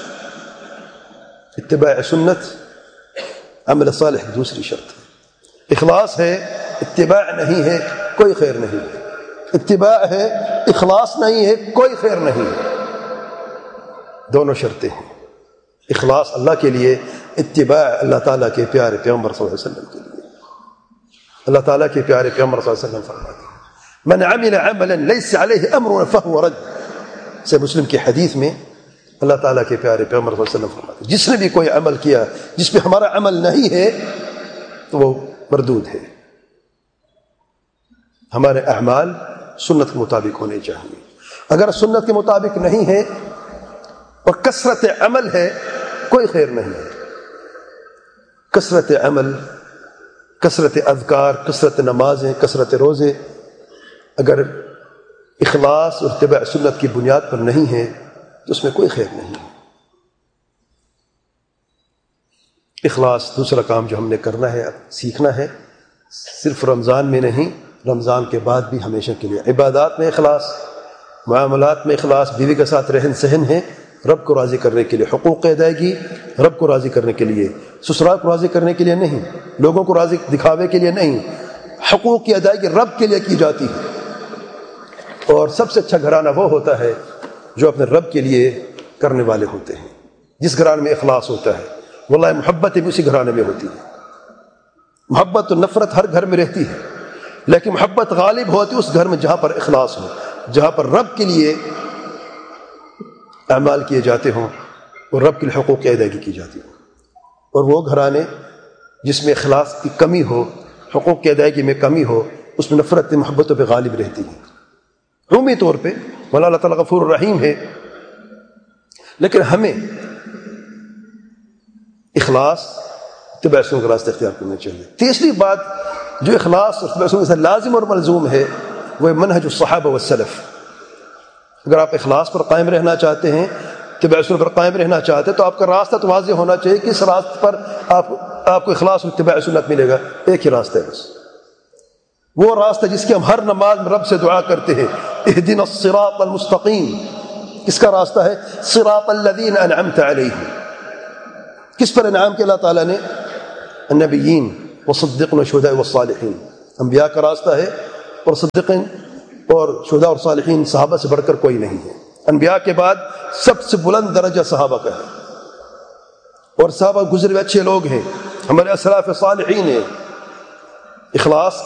اتباع سنت عمل صالح کی دوسری شرط ہے۔ اخلاص ہے، اتباع نہیں ہے، کوئی خیر نہیں ہے۔ اتباع ہے، اخلاص نہیں ہے، کوئی خیر نہیں ہے۔ دونوں شرطیں ہیں، اخلاص اللہ کے لیے، اتباع اللہ تعالیٰ کے پیارے پیغمبر صلی اللہ علیہ وسلم کے لیے۔ اللہ تعالیٰ کے پیارے پیغمبر صلی اللہ علیہ وسلم فرماتے ہیں من عمل عملا لیس علیہ امرنا فہو رد۔ سے مسلم کی حدیث میں اللہ تعالیٰ کے پیارے پیغمبر صلی اللہ علیہ وسلم فرماتے ہیں جس نے بھی کوئی عمل کیا جس پہ ہمارا عمل نہیں ہے تو وہ مردود ہے۔ ہمارے اعمال سنت کے مطابق ہونے چاہیے۔ اگر سنت کے مطابق نہیں ہے اور کثرت عمل ہے، کوئی خیر نہیں ہے۔ کثرت عمل، کثرت اذکار، کثرت نمازیں، کثرت روزے، اگر اخلاص اور اتباع سنت کی بنیاد پر نہیں ہے تو اس میں کوئی خیر نہیں ہے۔ اخلاص دوسرا کام جو ہم نے کرنا ہے، سیکھنا ہے، صرف رمضان میں نہیں، رمضان کے بعد بھی ہمیشہ کے لیے۔ عبادات میں اخلاص، معاملات میں اخلاص، بیوی کے ساتھ رہن سہن ہے رب کو راضی کرنے کے لیے، حقوق ادائیگی رب کو راضی کرنے کے لیے، سسرال کو راضی کرنے کے لیے نہیں، لوگوں کو راضی دکھاوے کے لیے نہیں، حقوق کی ادائیگی رب کے لیے کی جاتی ہے۔ اور سب سے اچھا گھرانہ وہ ہوتا ہے جو اپنے رب کے لیے کرنے والے ہوتے ہیں، جس گھرانے میں اخلاص ہوتا ہے۔ واللہ محبت بھی اسی گھرانے میں ہوتی ہے۔ محبت و نفرت ہر گھر میں رہتی ہے، لیکن محبت غالب ہوتی ہے اس گھر میں جہاں پر اخلاص ہو، جہاں پر رب کے لیے اعمال کیے جاتے ہوں اور رب کے لیے حقوق کی ادائیگی کی جاتی ہو۔ اور وہ گھرانے جس میں اخلاص کی کمی ہو، حقوق کی ادائیگی میں کمی ہو، اس میں نفرت محبتوں پہ غالب رہتی ہے عمومی طور پہ۔ مولا اللہ تعالیٰ غفور الرحیم ہے، لیکن ہمیں اخلاص اتباع سنت کا راستہ اختیار کرنا چاہیے۔ تیسری بات جو اخلاص اور اتباع سنت سے لازم اور ملزوم ہے وہ منہج الصحابہ والسلف۔ اگر آپ اخلاص پر قائم رہنا چاہتے ہیں، اتباع سنت پر قائم رہنا چاہتے ہیں، تو آپ کا راستہ تو واضح ہونا چاہیے کہ اس راستے پر آپ کو اخلاص اور اتباع سنت ملے گا۔ ایک ہی راستہ ہے بس، وہ راستہ جس کی ہم ہر نماز میں رب سے دعا کرتے ہیں، اہدنا الصراط المستقیم، کس کا راستہ ہے؟ صراط الذین انعمت علیہم. کس پر انعام کیا اللہ تعالیٰ نے؟ النبیین والصدیقین والشہداء والصالحین. انبیاء کا راستہ ہے، اور صدیقین اور شہداء اور صالحین صحابہ سے بڑھ کر کوئی نہیں ہے. انبیاء کے بعد سب سے بلند درجہ صحابہ کا ہے، اور صحابہ گزرے ہوئے اچھے لوگ ہیں، ہمارے اسلاف صالحین ہیں. اخلاص